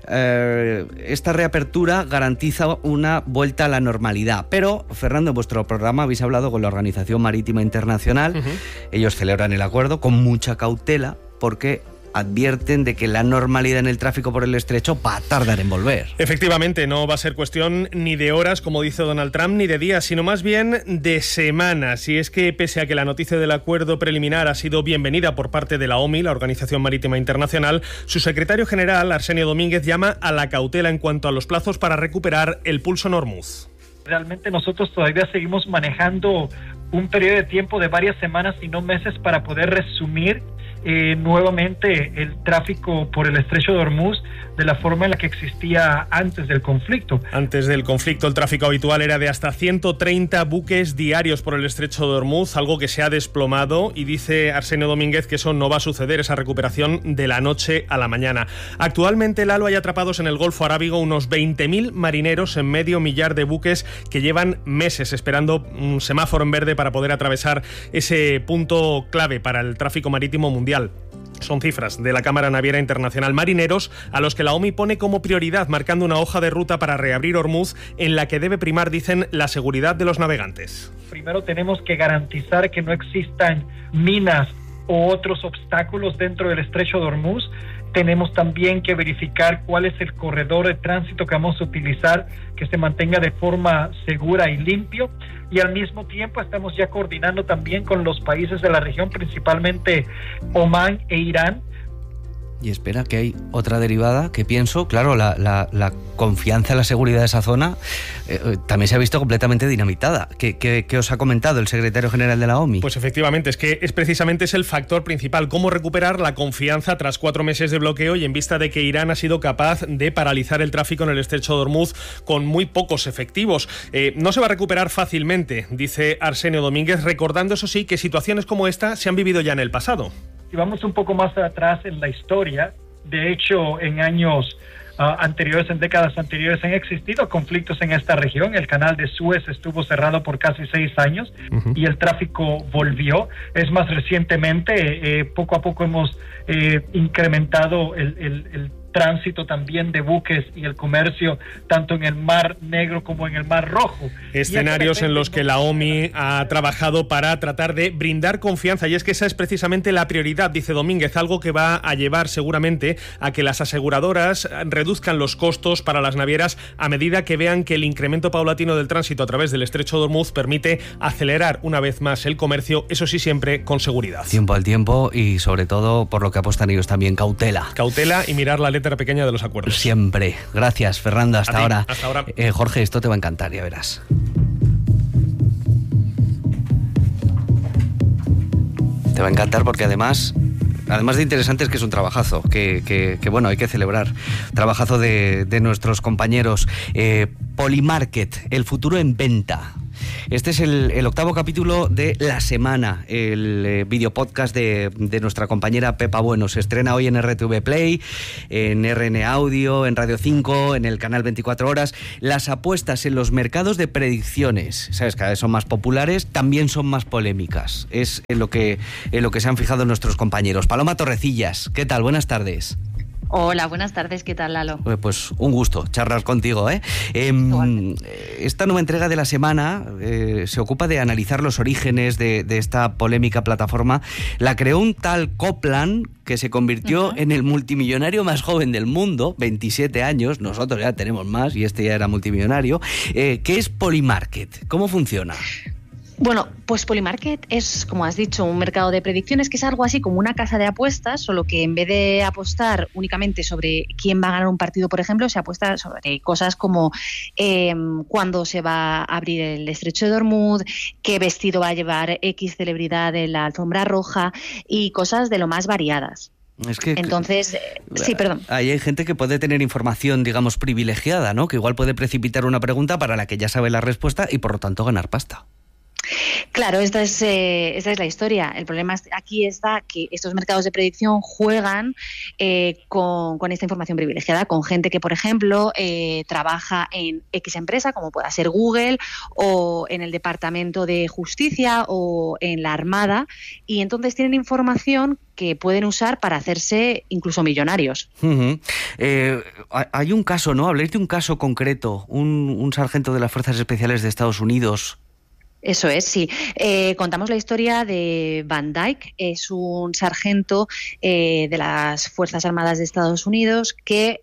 esta reapertura garantiza una vuelta a la normalidad. Pero, Fernando, en vuestro programa habéis hablado con la Organización Marítima Internacional. Ellos celebran el acuerdo con mucha cautela porque advierten de que la normalidad en el tráfico por el estrecho va a tardar en volver. Efectivamente, no va a ser cuestión ni de horas, como dice Donald Trump, ni de días, sino más bien de semanas. Y es que, pese a que la noticia del acuerdo preliminar ha sido bienvenida por parte de la OMI, la Organización Marítima Internacional, su secretario general, Arsenio Domínguez, llama a la cautela en cuanto a los plazos para recuperar el pulso en Hormuz. Realmente nosotros todavía seguimos manejando un periodo de tiempo de varias semanas y no meses para poder resumir nuevamente el tráfico por el estrecho de Hormuz de la forma en la que existía antes del conflicto. Antes del conflicto, el tráfico habitual era de hasta 130 buques diarios por el estrecho de Hormuz, algo que se ha desplomado, y dice Arsenio Domínguez que eso no va a suceder, esa recuperación de la noche a la mañana. Actualmente, Lalo, hay atrapados en el Golfo Arábigo unos 20.000 marineros en medio millar de buques que llevan meses esperando un semáforo en verde para poder atravesar ese punto clave para el tráfico marítimo mundial. Son cifras de la Cámara Naviera Internacional. Marineros a los que la OMI pone como prioridad, marcando una hoja de ruta para reabrir Hormuz en la que debe primar, dicen, la seguridad de los navegantes. Primero tenemos que garantizar que no existan minas o otros obstáculos dentro del estrecho de Hormuz. Tenemos también que verificar cuál es el corredor de tránsito que vamos a utilizar, que se mantenga de forma segura y limpio, y al mismo tiempo estamos ya coordinando también con los países de la región, principalmente Omán e Irán. Y espera, que hay otra derivada que pienso, claro, la confianza en la seguridad de esa zona también se ha visto completamente dinamitada. ¿Qué os ha comentado el secretario general de la OMI? Pues efectivamente, es que precisamente es el factor principal, cómo recuperar la confianza tras 4 meses de bloqueo y en vista de que Irán ha sido capaz de paralizar el tráfico en el estrecho de Hormuz con muy pocos efectivos. No se va a recuperar fácilmente, dice Arsenio Domínguez, recordando eso sí que situaciones como esta se han vivido ya en el pasado. Si vamos un poco más atrás en la historia, de hecho, en años anteriores, en décadas anteriores, han existido conflictos en esta región. El canal de Suez estuvo cerrado por casi 6 años y el tráfico volvió. Es más, recientemente, poco a poco hemos incrementado el tránsito también de buques y el comercio tanto en el Mar Negro como en el Mar Rojo. Escenarios en los que la OMI ha trabajado para tratar de brindar confianza, y es que esa es precisamente la prioridad, dice Domínguez, algo que va a llevar seguramente a que las aseguradoras reduzcan los costos para las navieras a medida que vean que el incremento paulatino del tránsito a través del estrecho de Hormuz permite acelerar una vez más el comercio, eso sí, siempre con seguridad. Tiempo al tiempo y sobre todo, por lo que apostan ellos también, cautela. Cautela y mirar la letra pequeña de los acuerdos. Siempre. Gracias, Fernando. Hasta ahora. Hasta ahora. Jorge, esto te va a encantar, ya verás. Te va a encantar porque además de interesante es que es un trabajazo, que bueno, hay que celebrar. Trabajazo de nuestros compañeros. Polymarket, el futuro en venta. Este es el 8º capítulo de La Semana, el videopodcast de nuestra compañera Pepa Bueno. Se estrena hoy en RTV Play, en RN Audio, en Radio 5, en el canal 24 Horas. Las apuestas en los mercados de predicciones, ¿sabes? Cada vez son más populares, también son más polémicas. Es en lo que se han fijado nuestros compañeros. Paloma Torrecillas, ¿qué tal? Buenas tardes. Hola, buenas tardes, ¿qué tal, Lalo? Pues un gusto charlar contigo, ¿eh? Esta nueva entrega de La Semana se ocupa de analizar los orígenes de esta polémica plataforma. La creó un tal Copland, que se convirtió en el multimillonario más joven del mundo, 27 años, nosotros ya tenemos más y este ya era multimillonario. ¿Qué es Polymarket? ¿Cómo funciona? Bueno, pues Polymarket es, como has dicho, un mercado de predicciones que es algo así como una casa de apuestas, solo que en vez de apostar únicamente sobre quién va a ganar un partido, por ejemplo, se apuesta sobre cosas como cuándo se va a abrir el estrecho de Hormuz, qué vestido va a llevar X celebridad en la alfombra roja y cosas de lo más variadas. Es que, entonces, sí, perdón. Ahí hay gente que puede tener información, digamos, privilegiada, ¿no? Que igual puede precipitar una pregunta para la que ya sabe la respuesta y por lo tanto ganar pasta. Claro, esta es la historia. El problema aquí está que estos mercados de predicción juegan con esta información privilegiada, con gente que, por ejemplo, trabaja en X empresa, como pueda ser Google, o en el Departamento de Justicia o en la Armada, y entonces tienen información que pueden usar para hacerse incluso millonarios. Hay un caso, ¿no? Habléis de un caso concreto, un sargento de las Fuerzas Especiales de Estados Unidos. Eso es, sí. Contamos la historia de Van Dyke. Es un sargento de las Fuerzas Armadas de Estados Unidos que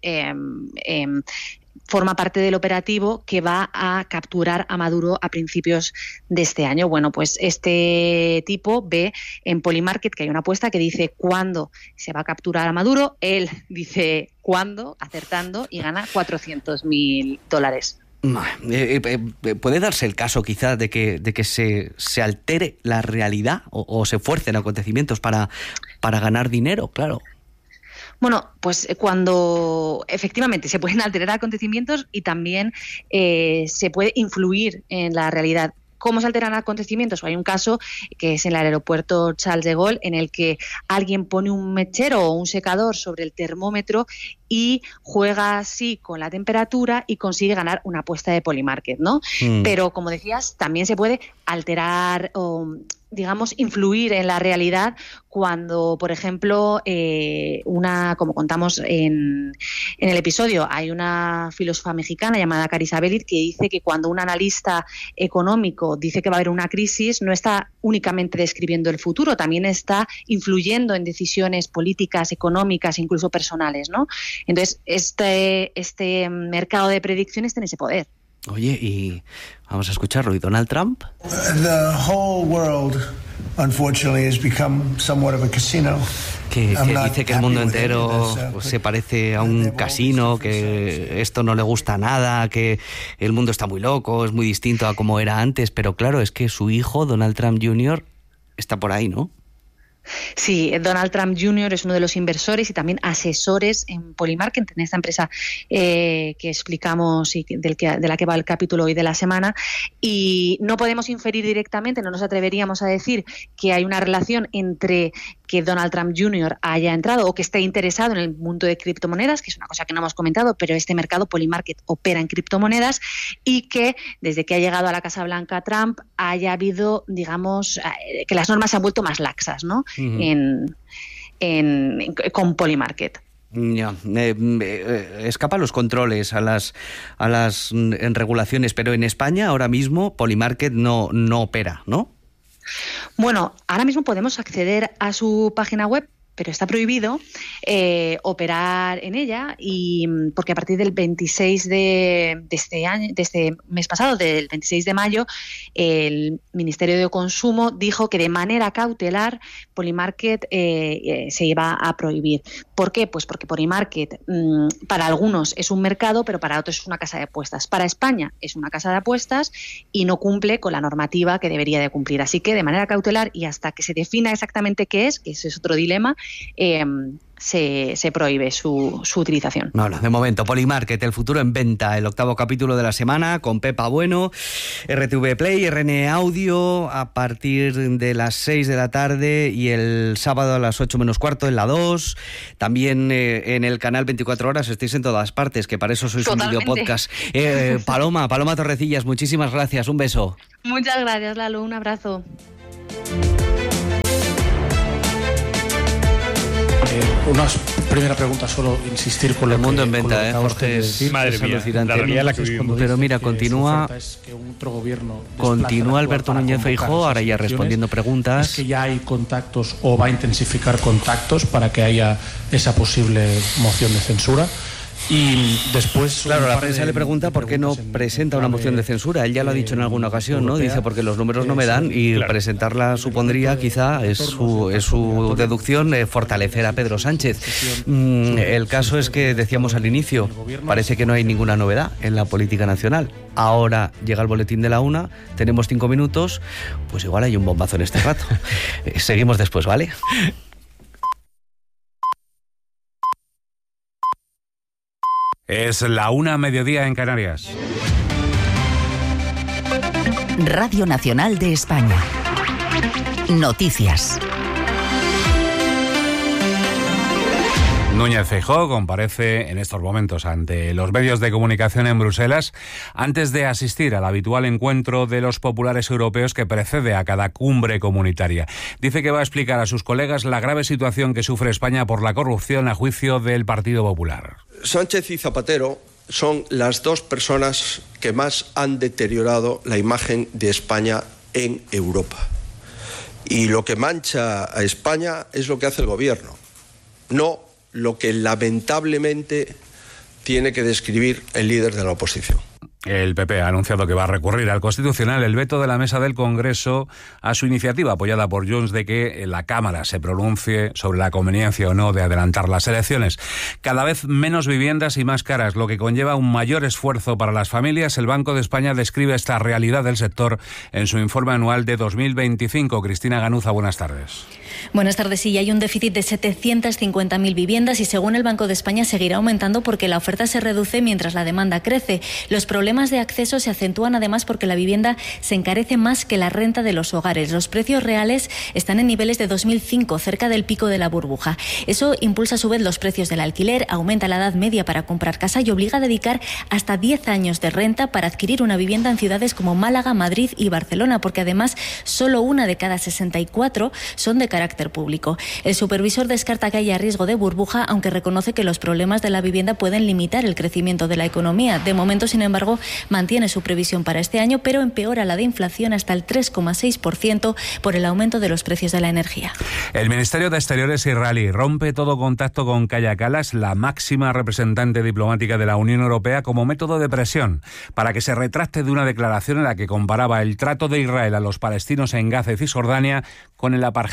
forma parte del operativo que va a capturar a Maduro a principios de este año. Bueno, pues este tipo ve en Polymarket que hay una apuesta que dice cuándo se va a capturar a Maduro. Él dice cuándo, acertando, y gana $400,000. ¿Puede darse el caso quizá de que se altere la realidad o se fuercen acontecimientos para ganar dinero? Claro. Bueno, pues cuando efectivamente se pueden alterar acontecimientos y también se puede influir en la realidad. ¿Cómo se alteran acontecimientos? Hay un caso que es en el aeropuerto Charles de Gaulle, en el que alguien pone un mechero o un secador sobre el termómetro y juega así con la temperatura y consigue ganar una apuesta de Polymarket, ¿no? Pero, como decías, también se puede alterar o, digamos, influir en la realidad cuando, por ejemplo, como contamos en el episodio, hay una filósofa mexicana llamada Carissa Bellit que dice que cuando un analista económico dice que va a haber una crisis, no está únicamente describiendo el futuro, también está influyendo en decisiones políticas, económicas, incluso personales, ¿no? Entonces, este mercado de predicciones tiene ese poder. Oye, y vamos a escucharlo. ¿Y Donald Trump? The whole world, unfortunately, has become somewhat of a casino. que dice que el mundo entero se parece a un casino, que esto no le gusta nada, que el mundo está muy loco, es muy distinto a como era antes, pero claro, es que su hijo, Donald Trump Jr., está por ahí, ¿no? Sí, Donald Trump Jr. es uno de los inversores y también asesores en Polymarket, en esta empresa que explicamos y de la que va el capítulo hoy de la semana. Y no podemos inferir directamente, no nos atreveríamos a decir que hay una relación entre que Donald Trump Jr. haya entrado o que esté interesado en el mundo de criptomonedas, que es una cosa que no hemos comentado, pero este mercado Polymarket opera en criptomonedas, y que desde que ha llegado a la Casa Blanca Trump haya habido, digamos, que las normas se han vuelto más laxas, ¿no? Con Polymarket. Ya, escapa a los controles, a las regulaciones, pero en España ahora mismo Polymarket no opera, ¿no? Bueno, ahora mismo podemos acceder a su página web, pero está prohibido operar en ella, y porque a partir del 26 de este año, de este mes pasado, del 26 de mayo, el Ministerio de Consumo dijo que de manera cautelar Polymarket se iba a prohibir. ¿Por qué? Pues porque Polymarket para algunos es un mercado, pero para otros es una casa de apuestas. Para España es una casa de apuestas y no cumple con la normativa que debería de cumplir. Así que de manera cautelar, y hasta que se defina exactamente qué es, que ese es otro dilema, se prohíbe su utilización. Bueno, de momento, Polymarket, el futuro en venta, el 8º capítulo de la semana con Pepa Bueno, RTV Play, RN Audio, a partir de las 6 de la tarde, y el sábado a las 8 menos cuarto en la 2. También en el canal 24 horas, estáis en todas partes, que para eso sois un videopodcast. Paloma Torrecillas, muchísimas gracias, un beso. Muchas gracias, Lalo, un abrazo. Una primera pregunta, solo insistir con el mundo en venta, Jorge, madre mía, la realidad en la que vivimos. Pero mira, continúa Alberto Núñez Feijóo, ahora ya respondiendo preguntas. Es que ya hay contactos o va a intensificar contactos para que haya esa posible moción de censura. Y después, claro, la prensa le pregunta por qué no presenta una moción de censura. Él ya lo ha dicho en alguna ocasión, ¿no? Dice porque los números no me dan, y presentarla supondría, quizá, es su deducción, fortalecer a Pedro Sánchez. El caso es que decíamos al inicio, parece que no hay ninguna novedad en la política nacional. Ahora llega el boletín de la 1, tenemos 5 minutos, pues igual hay un bombazo en este rato. Seguimos después, ¿vale? Es la 1:00 mediodía en Canarias. Radio Nacional de España. Noticias. Núñez Feijóo comparece en estos momentos ante los medios de comunicación en Bruselas antes de asistir al habitual encuentro de los populares europeos que precede a cada cumbre comunitaria. Dice que va a explicar a sus colegas la grave situación que sufre España por la corrupción a juicio del Partido Popular. Sánchez y Zapatero son las dos personas que más han deteriorado la imagen de España en Europa. Y lo que mancha a España es lo que hace el gobierno, no lo que lamentablemente tiene que describir el líder de la oposición. El PP ha anunciado que va a recurrir al Constitucional el veto de la mesa del Congreso a su iniciativa apoyada por Junts de que la Cámara se pronuncie sobre la conveniencia o no de adelantar las elecciones. Cada vez menos viviendas y más caras, lo que conlleva un mayor esfuerzo para las familias. El Banco de España describe esta realidad del sector en su informe anual de 2025. Cristina Ganuza, buenas tardes. Buenas tardes. Sí, hay un déficit de 750.000 viviendas y según el Banco de España seguirá aumentando porque la oferta se reduce mientras la demanda crece. Los problemas de acceso se acentúan además porque la vivienda se encarece más que la renta de los hogares. Los precios reales están en niveles de 2005, cerca del pico de la burbuja. Eso impulsa a su vez los precios del alquiler, aumenta la edad media para comprar casa y obliga a dedicar hasta 10 años de renta para adquirir una vivienda en ciudades como Málaga, Madrid y Barcelona, porque además solo 1 de cada 64 son de carácter público. El supervisor descarta que haya riesgo de burbuja, aunque reconoce que los problemas de la vivienda pueden limitar el crecimiento de la economía. De momento, sin embargo, mantiene su previsión para este año, pero empeora la de inflación hasta el 3,6% por el aumento de los precios de la energía. El Ministerio de Exteriores israelí rompe todo contacto con Kaja Kallas, la máxima representante diplomática de la Unión Europea, como método de presión para que se retracte de una declaración en la que comparaba el trato de Israel a los palestinos en Gaza y Cisjordania con el apartheid.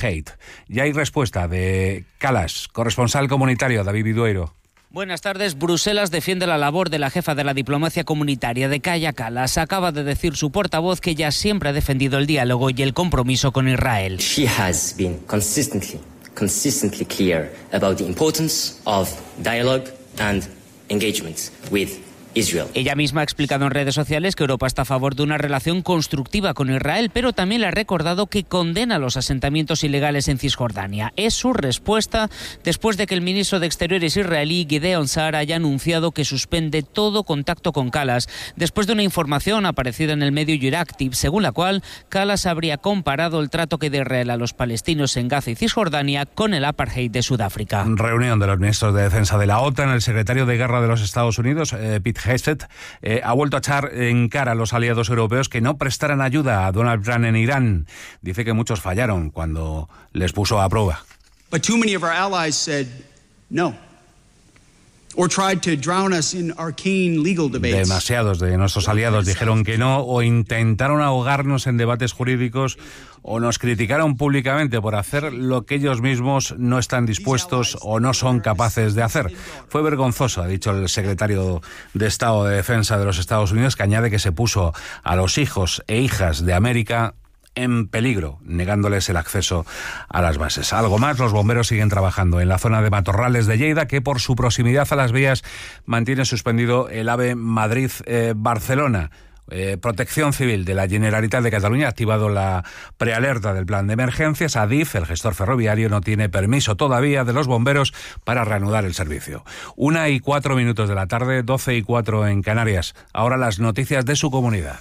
Ya hay respuesta de Calas, corresponsal comunitario, David Vidueiro. Buenas tardes. Bruselas defiende la labor de la jefa de la diplomacia comunitaria de Kaja Kallas. Acaba de decir su portavoz que ella siempre ha defendido el diálogo y el compromiso con Israel. She has been consistently clear about the importance of dialogue and engagement with Israel. Ella misma ha explicado en redes sociales que Europa está a favor de una relación constructiva con Israel, pero también le ha recordado que condena los asentamientos ilegales en Cisjordania. Es su respuesta después de que el ministro de Exteriores israelí, Gideon Saar, haya anunciado que suspende todo contacto con Kallas, después de una información aparecida en el medio Euractiv, según la cual Kallas habría comparado el trato que da Israel a los palestinos en Gaza y Cisjordania con el apartheid de Sudáfrica. Reunión de los ministros de Defensa de la OTAN. El secretario de Guerra de los Estados Unidos, Pete Hegseth, ha vuelto a echar en cara a los aliados europeos que no prestaran ayuda a Donald Trump en Irán. Dice que muchos fallaron cuando les puso a prueba. But too many of our allies said no. Or tried to drown us in arcane legal debates. Demasiados de nuestros aliados dijeron que no o intentaron ahogarnos en debates jurídicos o nos criticaron públicamente por hacer lo que ellos mismos no están dispuestos o no son capaces de hacer. Fue vergonzoso, ha dicho el secretario de Estado de Defensa de los Estados Unidos, que añade que se puso a los hijos e hijas de América en peligro, negándoles el acceso a las bases. Algo más, los bomberos siguen trabajando en la zona de Matorrales de Lleida, que por su proximidad a las vías mantiene suspendido el AVE Madrid-Barcelona. Protección Civil de la Generalitat de Cataluña ha activado la prealerta del plan de emergencias. Adif, el gestor ferroviario, no tiene permiso todavía de los bomberos para reanudar el servicio. 1:04 de la tarde, 12:04 en Canarias. Ahora las noticias de su comunidad.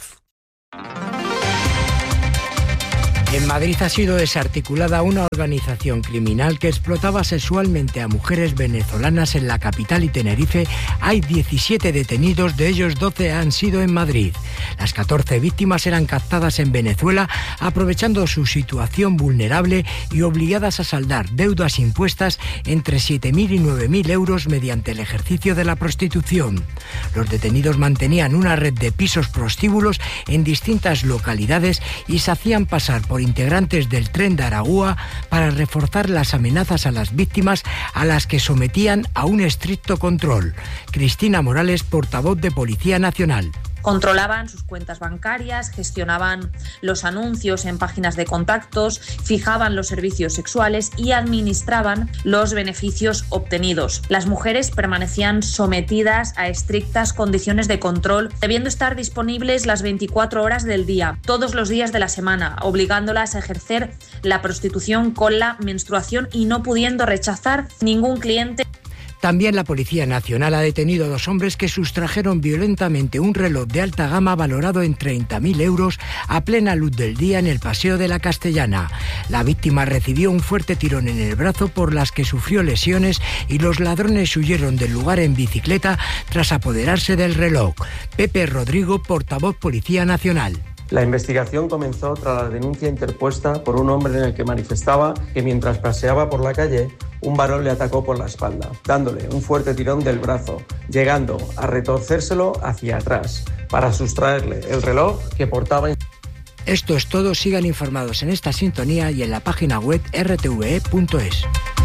En Madrid ha sido desarticulada una organización criminal que explotaba sexualmente a mujeres venezolanas en la capital y Tenerife. Hay 17 detenidos, de ellos 12 han sido en Madrid. Las 14 víctimas eran captadas en Venezuela, aprovechando su situación vulnerable y obligadas a saldar deudas impuestas entre 7.000 y 9.000 euros mediante el ejercicio de la prostitución. Los detenidos mantenían una red de pisos prostíbulos en distintas localidades y se hacían pasar por integrantes del Tren de Aragua para reforzar las amenazas a las víctimas, a las que sometían a un estricto control. Cristina Morales, portavoz de Policía Nacional. Controlaban sus cuentas bancarias, gestionaban los anuncios en páginas de contactos, fijaban los servicios sexuales y administraban los beneficios obtenidos. Las mujeres permanecían sometidas a estrictas condiciones de control, debiendo estar disponibles las 24 horas del día, todos los días de la semana, obligándolas a ejercer la prostitución con la menstruación y no pudiendo rechazar ningún cliente. También la Policía Nacional ha detenido a 2 hombres que sustrajeron violentamente un reloj de alta gama valorado en 30.000 euros a plena luz del día en el Paseo de la Castellana. La víctima recibió un fuerte tirón en el brazo por las que sufrió lesiones y los ladrones huyeron del lugar en bicicleta tras apoderarse del reloj. Pepe Rodrigo, portavoz Policía Nacional. La investigación comenzó tras la denuncia interpuesta por un hombre en el que manifestaba que mientras paseaba por la calle, un varón le atacó por la espalda, dándole un fuerte tirón del brazo, llegando a retorcérselo hacia atrás para sustraerle el reloj que portaba. Esto es todo. Sigan informados en esta sintonía y en la página web rtve.es.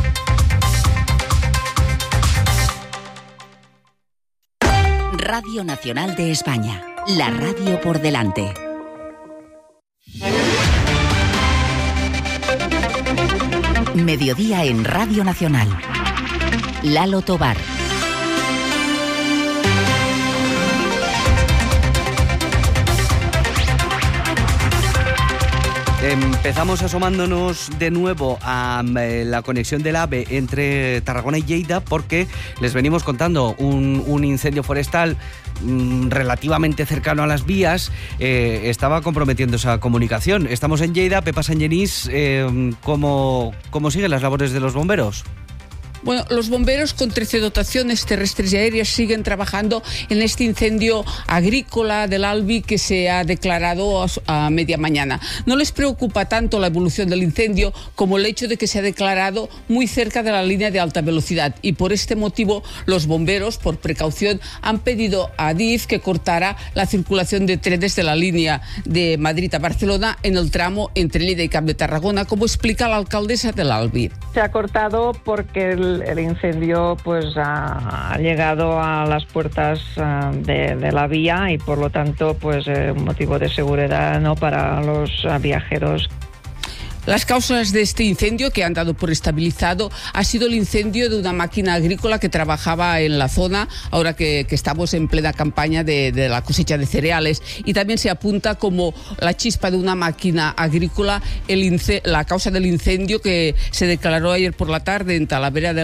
Radio Nacional de España. La radio por delante. Mediodía en Radio Nacional. Lalo Tobar. Empezamos asomándonos de nuevo a la conexión del AVE entre Tarragona y Lleida, porque les venimos contando un incendio forestal relativamente cercano a las vías estaba comprometiendo esa comunicación. Estamos en Lleida. Pepa Sangenís, ¿cómo siguen las labores de los bomberos? Bueno, los bomberos con 13 dotaciones terrestres y aéreas siguen trabajando en este incendio agrícola del Albi que se ha declarado a media mañana. No les preocupa tanto la evolución del incendio como el hecho de que se ha declarado muy cerca de la línea de alta velocidad, y por este motivo los bomberos, por precaución, han pedido a Adif que cortara la circulación de trenes de la línea de Madrid a Barcelona en el tramo entre Lleida y Camp de Tarragona, como explica la alcaldesa del Albi. Se ha cortado porque el incendio pues ha llegado a las puertas de la vía y por lo tanto pues un motivo de seguridad no para los viajeros. Las causas de este incendio, que han dado por estabilizado, ha sido el incendio de una máquina agrícola que trabajaba en la zona, ahora que estamos en plena campaña de la cosecha de cereales. Y también se apunta como la chispa de una máquina agrícola la causa del incendio que se declaró ayer por la tarde en Talavera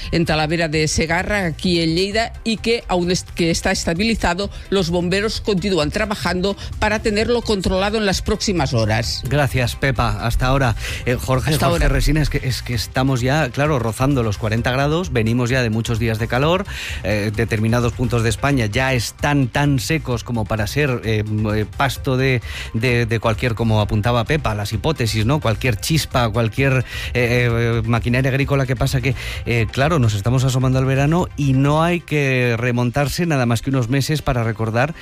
de Segarra, aquí en Lleida, y que aún que está estabilizado. Los bomberos continúan trabajando para tenerlo controlado en las próximas horas. Gracias, Pepa. Hasta ahora. Jorge Resina, es que estamos ya, claro, rozando los 40 grados, venimos ya de muchos días de calor, determinados puntos de España ya están tan secos como para ser pasto de cualquier, como apuntaba Pepa, las hipótesis, ¿no? Cualquier chispa, cualquier maquinaria agrícola que pasa que, claro, nos estamos asomando al verano y no hay que remontarse nada más que unos meses para recordar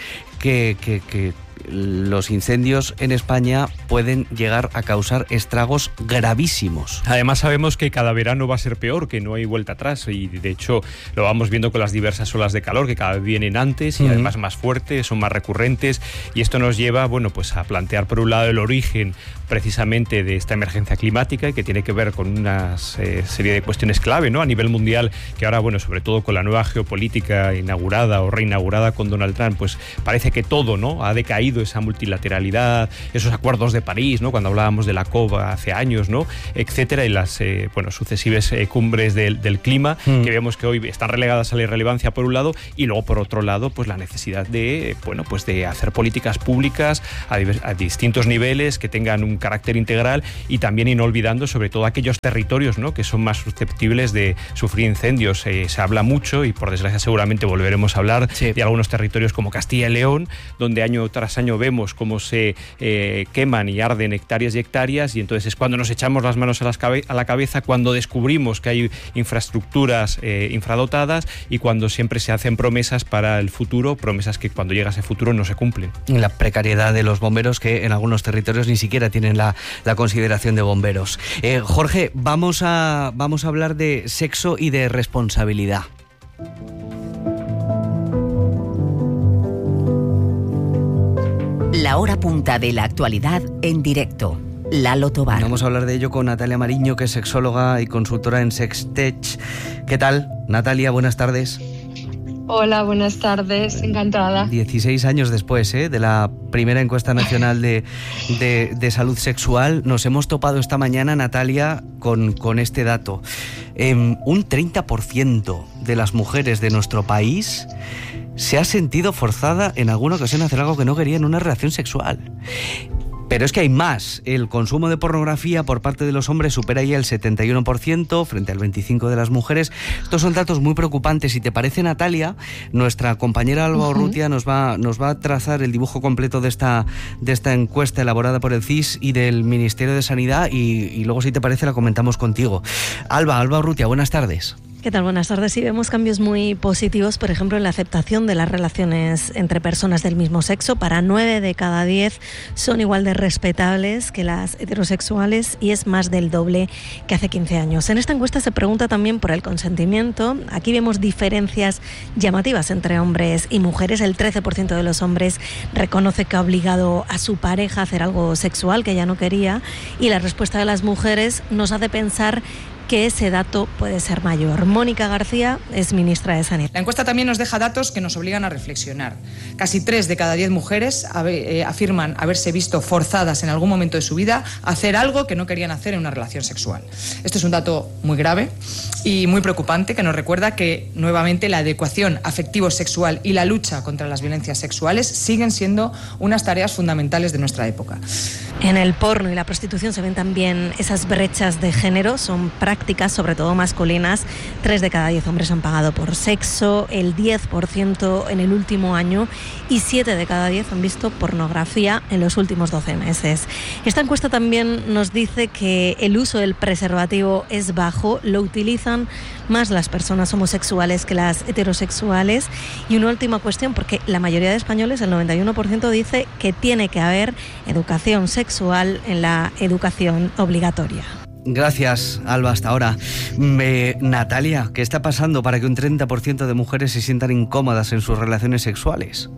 que los incendios en España pueden llegar a causar estragos gravísimos. Además sabemos que cada verano va a ser peor, que no hay vuelta atrás, y de hecho lo vamos viendo con las diversas olas de calor que cada vez vienen antes y además más fuertes, son más recurrentes, y esto nos lleva, bueno, pues a plantear por un lado el origen precisamente de esta emergencia climática, y que tiene que ver con una serie de cuestiones clave, ¿no?, a nivel mundial, que ahora, bueno, sobre todo con la nueva geopolítica inaugurada o reinaugurada con Donald Trump, pues parece que todo, ¿no?, ha decaído, esa multilateralidad, esos acuerdos de París, ¿no?, cuando hablábamos de la COP hace años, ¿no?, etcétera, y las sucesivas cumbres del clima, que vemos que hoy están relegadas a la irrelevancia por un lado, y luego por otro lado, pues la necesidad de, bueno, pues de hacer políticas públicas a distintos niveles que tengan un carácter integral, y también y no olvidando sobre todo aquellos territorios, ¿no?, que son más susceptibles de sufrir incendios. Se habla mucho, y por desgracia seguramente volveremos a hablar, de algunos territorios como Castilla y León, donde año tras año vemos cómo se queman y arden hectáreas y hectáreas, y entonces es cuando nos echamos las manos a la cabeza, cuando descubrimos que hay infraestructuras infradotadas, y cuando siempre se hacen promesas para el futuro, promesas que cuando llega ese futuro no se cumplen. La precariedad de los bomberos, que en algunos territorios ni siquiera tienen la consideración de bomberos. Jorge, vamos a hablar de sexo y de responsabilidad. La hora punta de la actualidad en directo. Lalo Tobar. Vamos a hablar de ello con Natalia Mariño, que es sexóloga y consultora en Sextech. ¿Qué tal, Natalia? Buenas tardes. Hola, buenas tardes, encantada. 16 años después de la primera encuesta nacional de salud sexual, nos hemos topado esta mañana, Natalia, con este dato. Un 30% de las mujeres de nuestro país se ha sentido forzada en alguna ocasión a hacer algo que no quería en una relación sexual. Pero es que hay más. El consumo de pornografía por parte de los hombres supera ya el 71% frente al 25% de las mujeres. Estos son datos muy preocupantes. Si te parece, Natalia, nuestra compañera Alba Urrutia nos va a trazar el dibujo completo de esta encuesta elaborada por el CIS y del Ministerio de Sanidad, y luego, si te parece, la comentamos contigo. Alba Urrutia, buenas tardes. ¿Qué tal? Buenas tardes. Sí, vemos cambios muy positivos, por ejemplo, en la aceptación de las relaciones entre personas del mismo sexo. Para 9 de cada 10 son igual de respetables que las heterosexuales, y es más del doble que hace 15 años. En esta encuesta se pregunta también por el consentimiento. Aquí vemos diferencias llamativas entre hombres y mujeres. El 13% de los hombres reconoce que ha obligado a su pareja a hacer algo sexual que ella no quería, y la respuesta de las mujeres nos hace pensar que ese dato puede ser mayor. Mónica García es ministra de Sanidad. La encuesta también nos deja datos que nos obligan a reflexionar. Casi 3 de cada 10 mujeres afirman haberse visto forzadas en algún momento de su vida a hacer algo que no querían hacer en una relación sexual. Esto es un dato muy grave y muy preocupante, que nos recuerda que, nuevamente, la adecuación afectivo-sexual y la lucha contra las violencias sexuales siguen siendo unas tareas fundamentales de nuestra época. En el porno y la prostitución se ven también esas brechas de género. Son prácticas prácticas, sobre todo masculinas. 3 de cada 10 hombres han pagado por sexo, el 10% en el último año y 7 de cada 10 han visto pornografía en los últimos 12 meses. Esta encuesta también nos dice que el uso del preservativo es bajo, lo utilizan más las personas homosexuales que las heterosexuales. Y una última cuestión, porque la mayoría de españoles, el 91%, dice que tiene que haber educación sexual en la educación obligatoria. Gracias, Alba, hasta ahora. Natalia, ¿qué está pasando para que un 30% de mujeres se sientan incómodas en sus relaciones sexuales?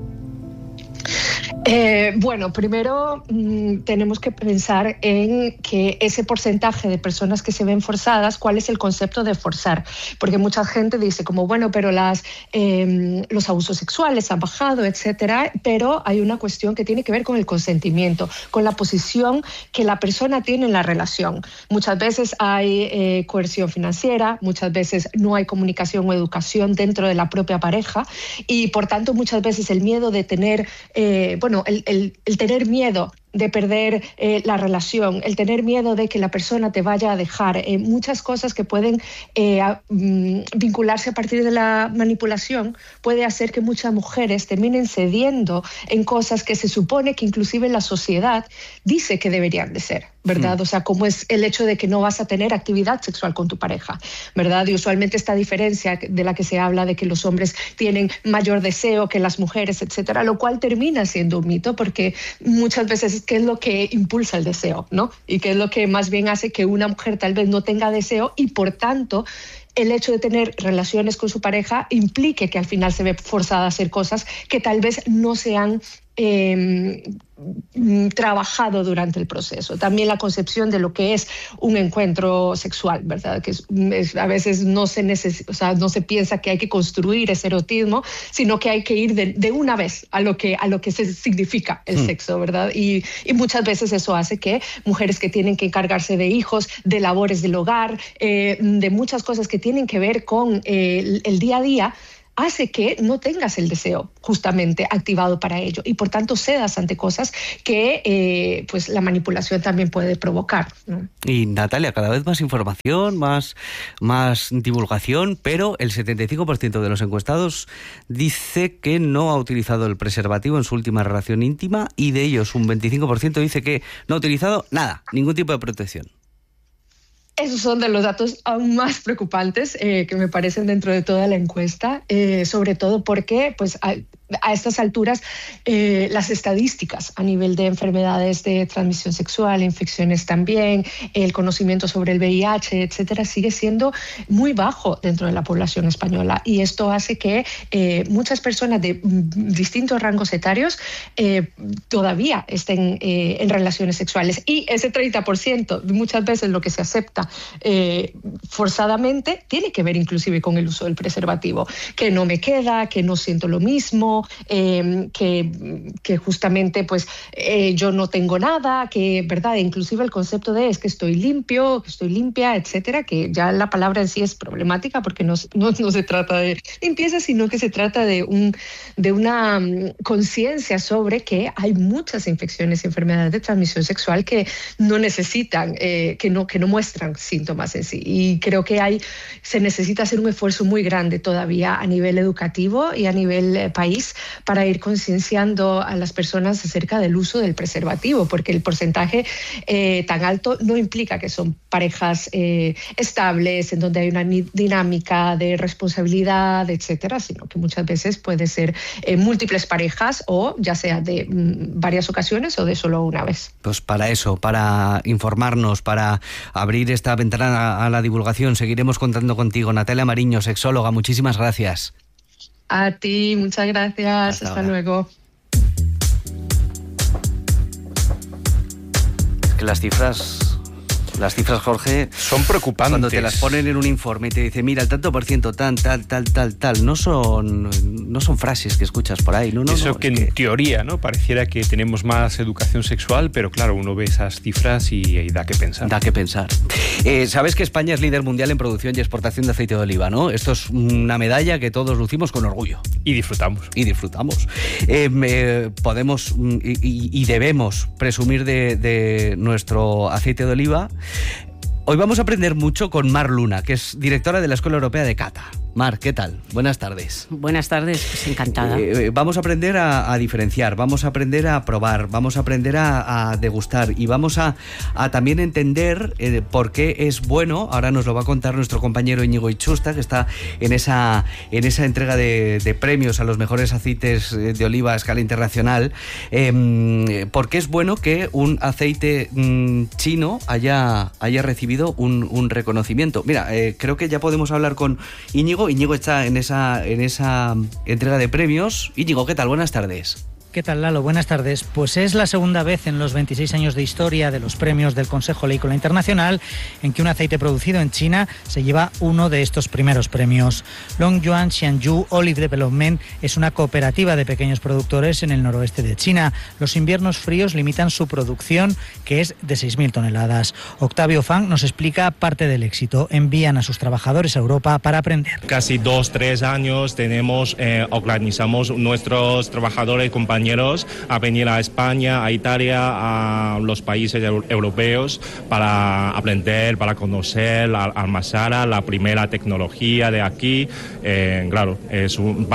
Bueno, primero tenemos que pensar en que ese porcentaje de personas que se ven forzadas, ¿cuál es el concepto de forzar? Porque mucha gente dice como, bueno, pero los abusos sexuales han bajado, etcétera, pero hay una cuestión que tiene que ver con el consentimiento, con la posición que la persona tiene en la relación. Muchas veces hay coerción financiera, muchas veces no hay comunicación o educación dentro de la propia pareja y, por tanto, muchas veces el miedo de tener, el tener miedo de perder la relación, el tener miedo de que la persona te vaya a dejar, muchas cosas que pueden vincularse a partir de la manipulación, puede hacer que muchas mujeres terminen cediendo en cosas que se supone que inclusive la sociedad dice que deberían de ser, ¿verdad? O sea, como es el hecho de que no vas a tener actividad sexual con tu pareja, ¿verdad? Y usualmente esta diferencia de la que se habla de que los hombres tienen mayor deseo que las mujeres, etcétera, lo cual termina siendo un mito porque muchas veces qué es lo que impulsa el deseo, ¿no? Y qué es lo que más bien hace que una mujer tal vez no tenga deseo y, por tanto, el hecho de tener relaciones con su pareja implique que al final se ve forzada a hacer cosas que tal vez no se han trabajado durante el proceso. También la concepción de lo que es un encuentro sexual, ¿verdad? Que a veces no se piensa que hay que construir ese erotismo, sino que hay que ir de una vez a lo que se significa el sexo, ¿verdad? Y muchas veces eso hace que mujeres que tienen que encargarse de hijos, de labores del hogar, de muchas cosas que tienen que ver con el día a día, hace que no tengas el deseo justamente activado para ello y por tanto cedas ante cosas que pues la manipulación también puede provocar, ¿no? Y Natalia, cada vez más información, más divulgación, pero el 75% de los encuestados dice que no ha utilizado el preservativo en su última relación íntima y de ellos un 25% dice que no ha utilizado nada, ningún tipo de protección. Esos son de los datos aún más preocupantes que me parecen dentro de toda la encuesta, sobre todo porque pues, a estas alturas las estadísticas a nivel de enfermedades de transmisión sexual, infecciones también, el conocimiento sobre el VIH, etcétera, sigue siendo muy bajo dentro de la población española y esto hace que muchas personas de distintos rangos etarios todavía estén en relaciones sexuales y ese 30% muchas veces lo que se acepta forzadamente tiene que ver inclusive con el uso del preservativo, que no me queda, que no siento lo mismo, que justamente pues yo no tengo nada, que verdad, inclusive el concepto de es que estoy limpio, que estoy limpia, etcétera, que ya la palabra en sí es problemática porque no se trata de limpieza, sino que se trata de una conciencia sobre que hay muchas infecciones y enfermedades de transmisión sexual que no necesitan, que no muestran síntomas en sí. Y creo que se necesita hacer un esfuerzo muy grande todavía a nivel educativo y a nivel país para ir concienciando a las personas acerca del uso del preservativo, porque el porcentaje tan alto no implica que son parejas estables, en donde hay una dinámica de responsabilidad, etcétera, sino que muchas veces puede ser múltiples parejas o ya sea de varias ocasiones o de solo una vez. Pues para eso, para informarnos, para abrir esta ventana a la divulgación, seguiremos contando contigo. Natalia Mariño, sexóloga, muchísimas gracias. A ti, muchas gracias. Hasta luego. Es que las cifras, Jorge, son preocupantes. Cuando te las ponen en un informe y te dice, mira, el tanto por ciento, tal, no son frases que escuchas por ahí. Eso que en teoría, ¿no? Pareciera que tenemos más educación sexual, pero claro, uno ve esas cifras y da que pensar. Da que pensar. Sabes que España es líder mundial en producción y exportación de aceite de oliva, ¿no? Esto es una medalla que todos lucimos con orgullo. Y disfrutamos. Podemos y debemos presumir de nuestro aceite de oliva. Hoy vamos a aprender mucho con Mar Luna, que es directora de la Escuela Europea de Cata. Mar, ¿qué tal? Buenas tardes. Buenas tardes, pues encantada. Vamos a aprender a diferenciar, vamos a aprender a probar, vamos a aprender a degustar y vamos a también entender por qué es bueno. Ahora nos lo va a contar nuestro compañero Íñigo Ichusta, que está en esa entrega de premios a los mejores aceites de oliva a escala internacional. ¿Por qué es bueno que un aceite chino haya recibido un reconocimiento? Mira, creo que ya podemos hablar con Íñigo. Íñigo está en esa entrega de premios. Íñigo, ¿qué tal? Buenas tardes. ¿Qué tal, Lalo? Buenas tardes. Pues es la segunda vez en los 26 años de historia de los premios del Consejo Oleícola Internacional en que un aceite producido en China se lleva uno de estos primeros premios. Longyuan Xianyu Olive Development es una cooperativa de pequeños productores en el noroeste de China. Los inviernos fríos limitan su producción, que es de 6.000 toneladas. Octavio Fang nos explica parte del éxito. Envían a sus trabajadores a Europa para aprender. Casi 2-3 años organizamos nuestros trabajadores y compañeros a venir a España, a Italia, a los países europeos para aprender, para conocer la Almazara, la primera tecnología de aquí. Claro, es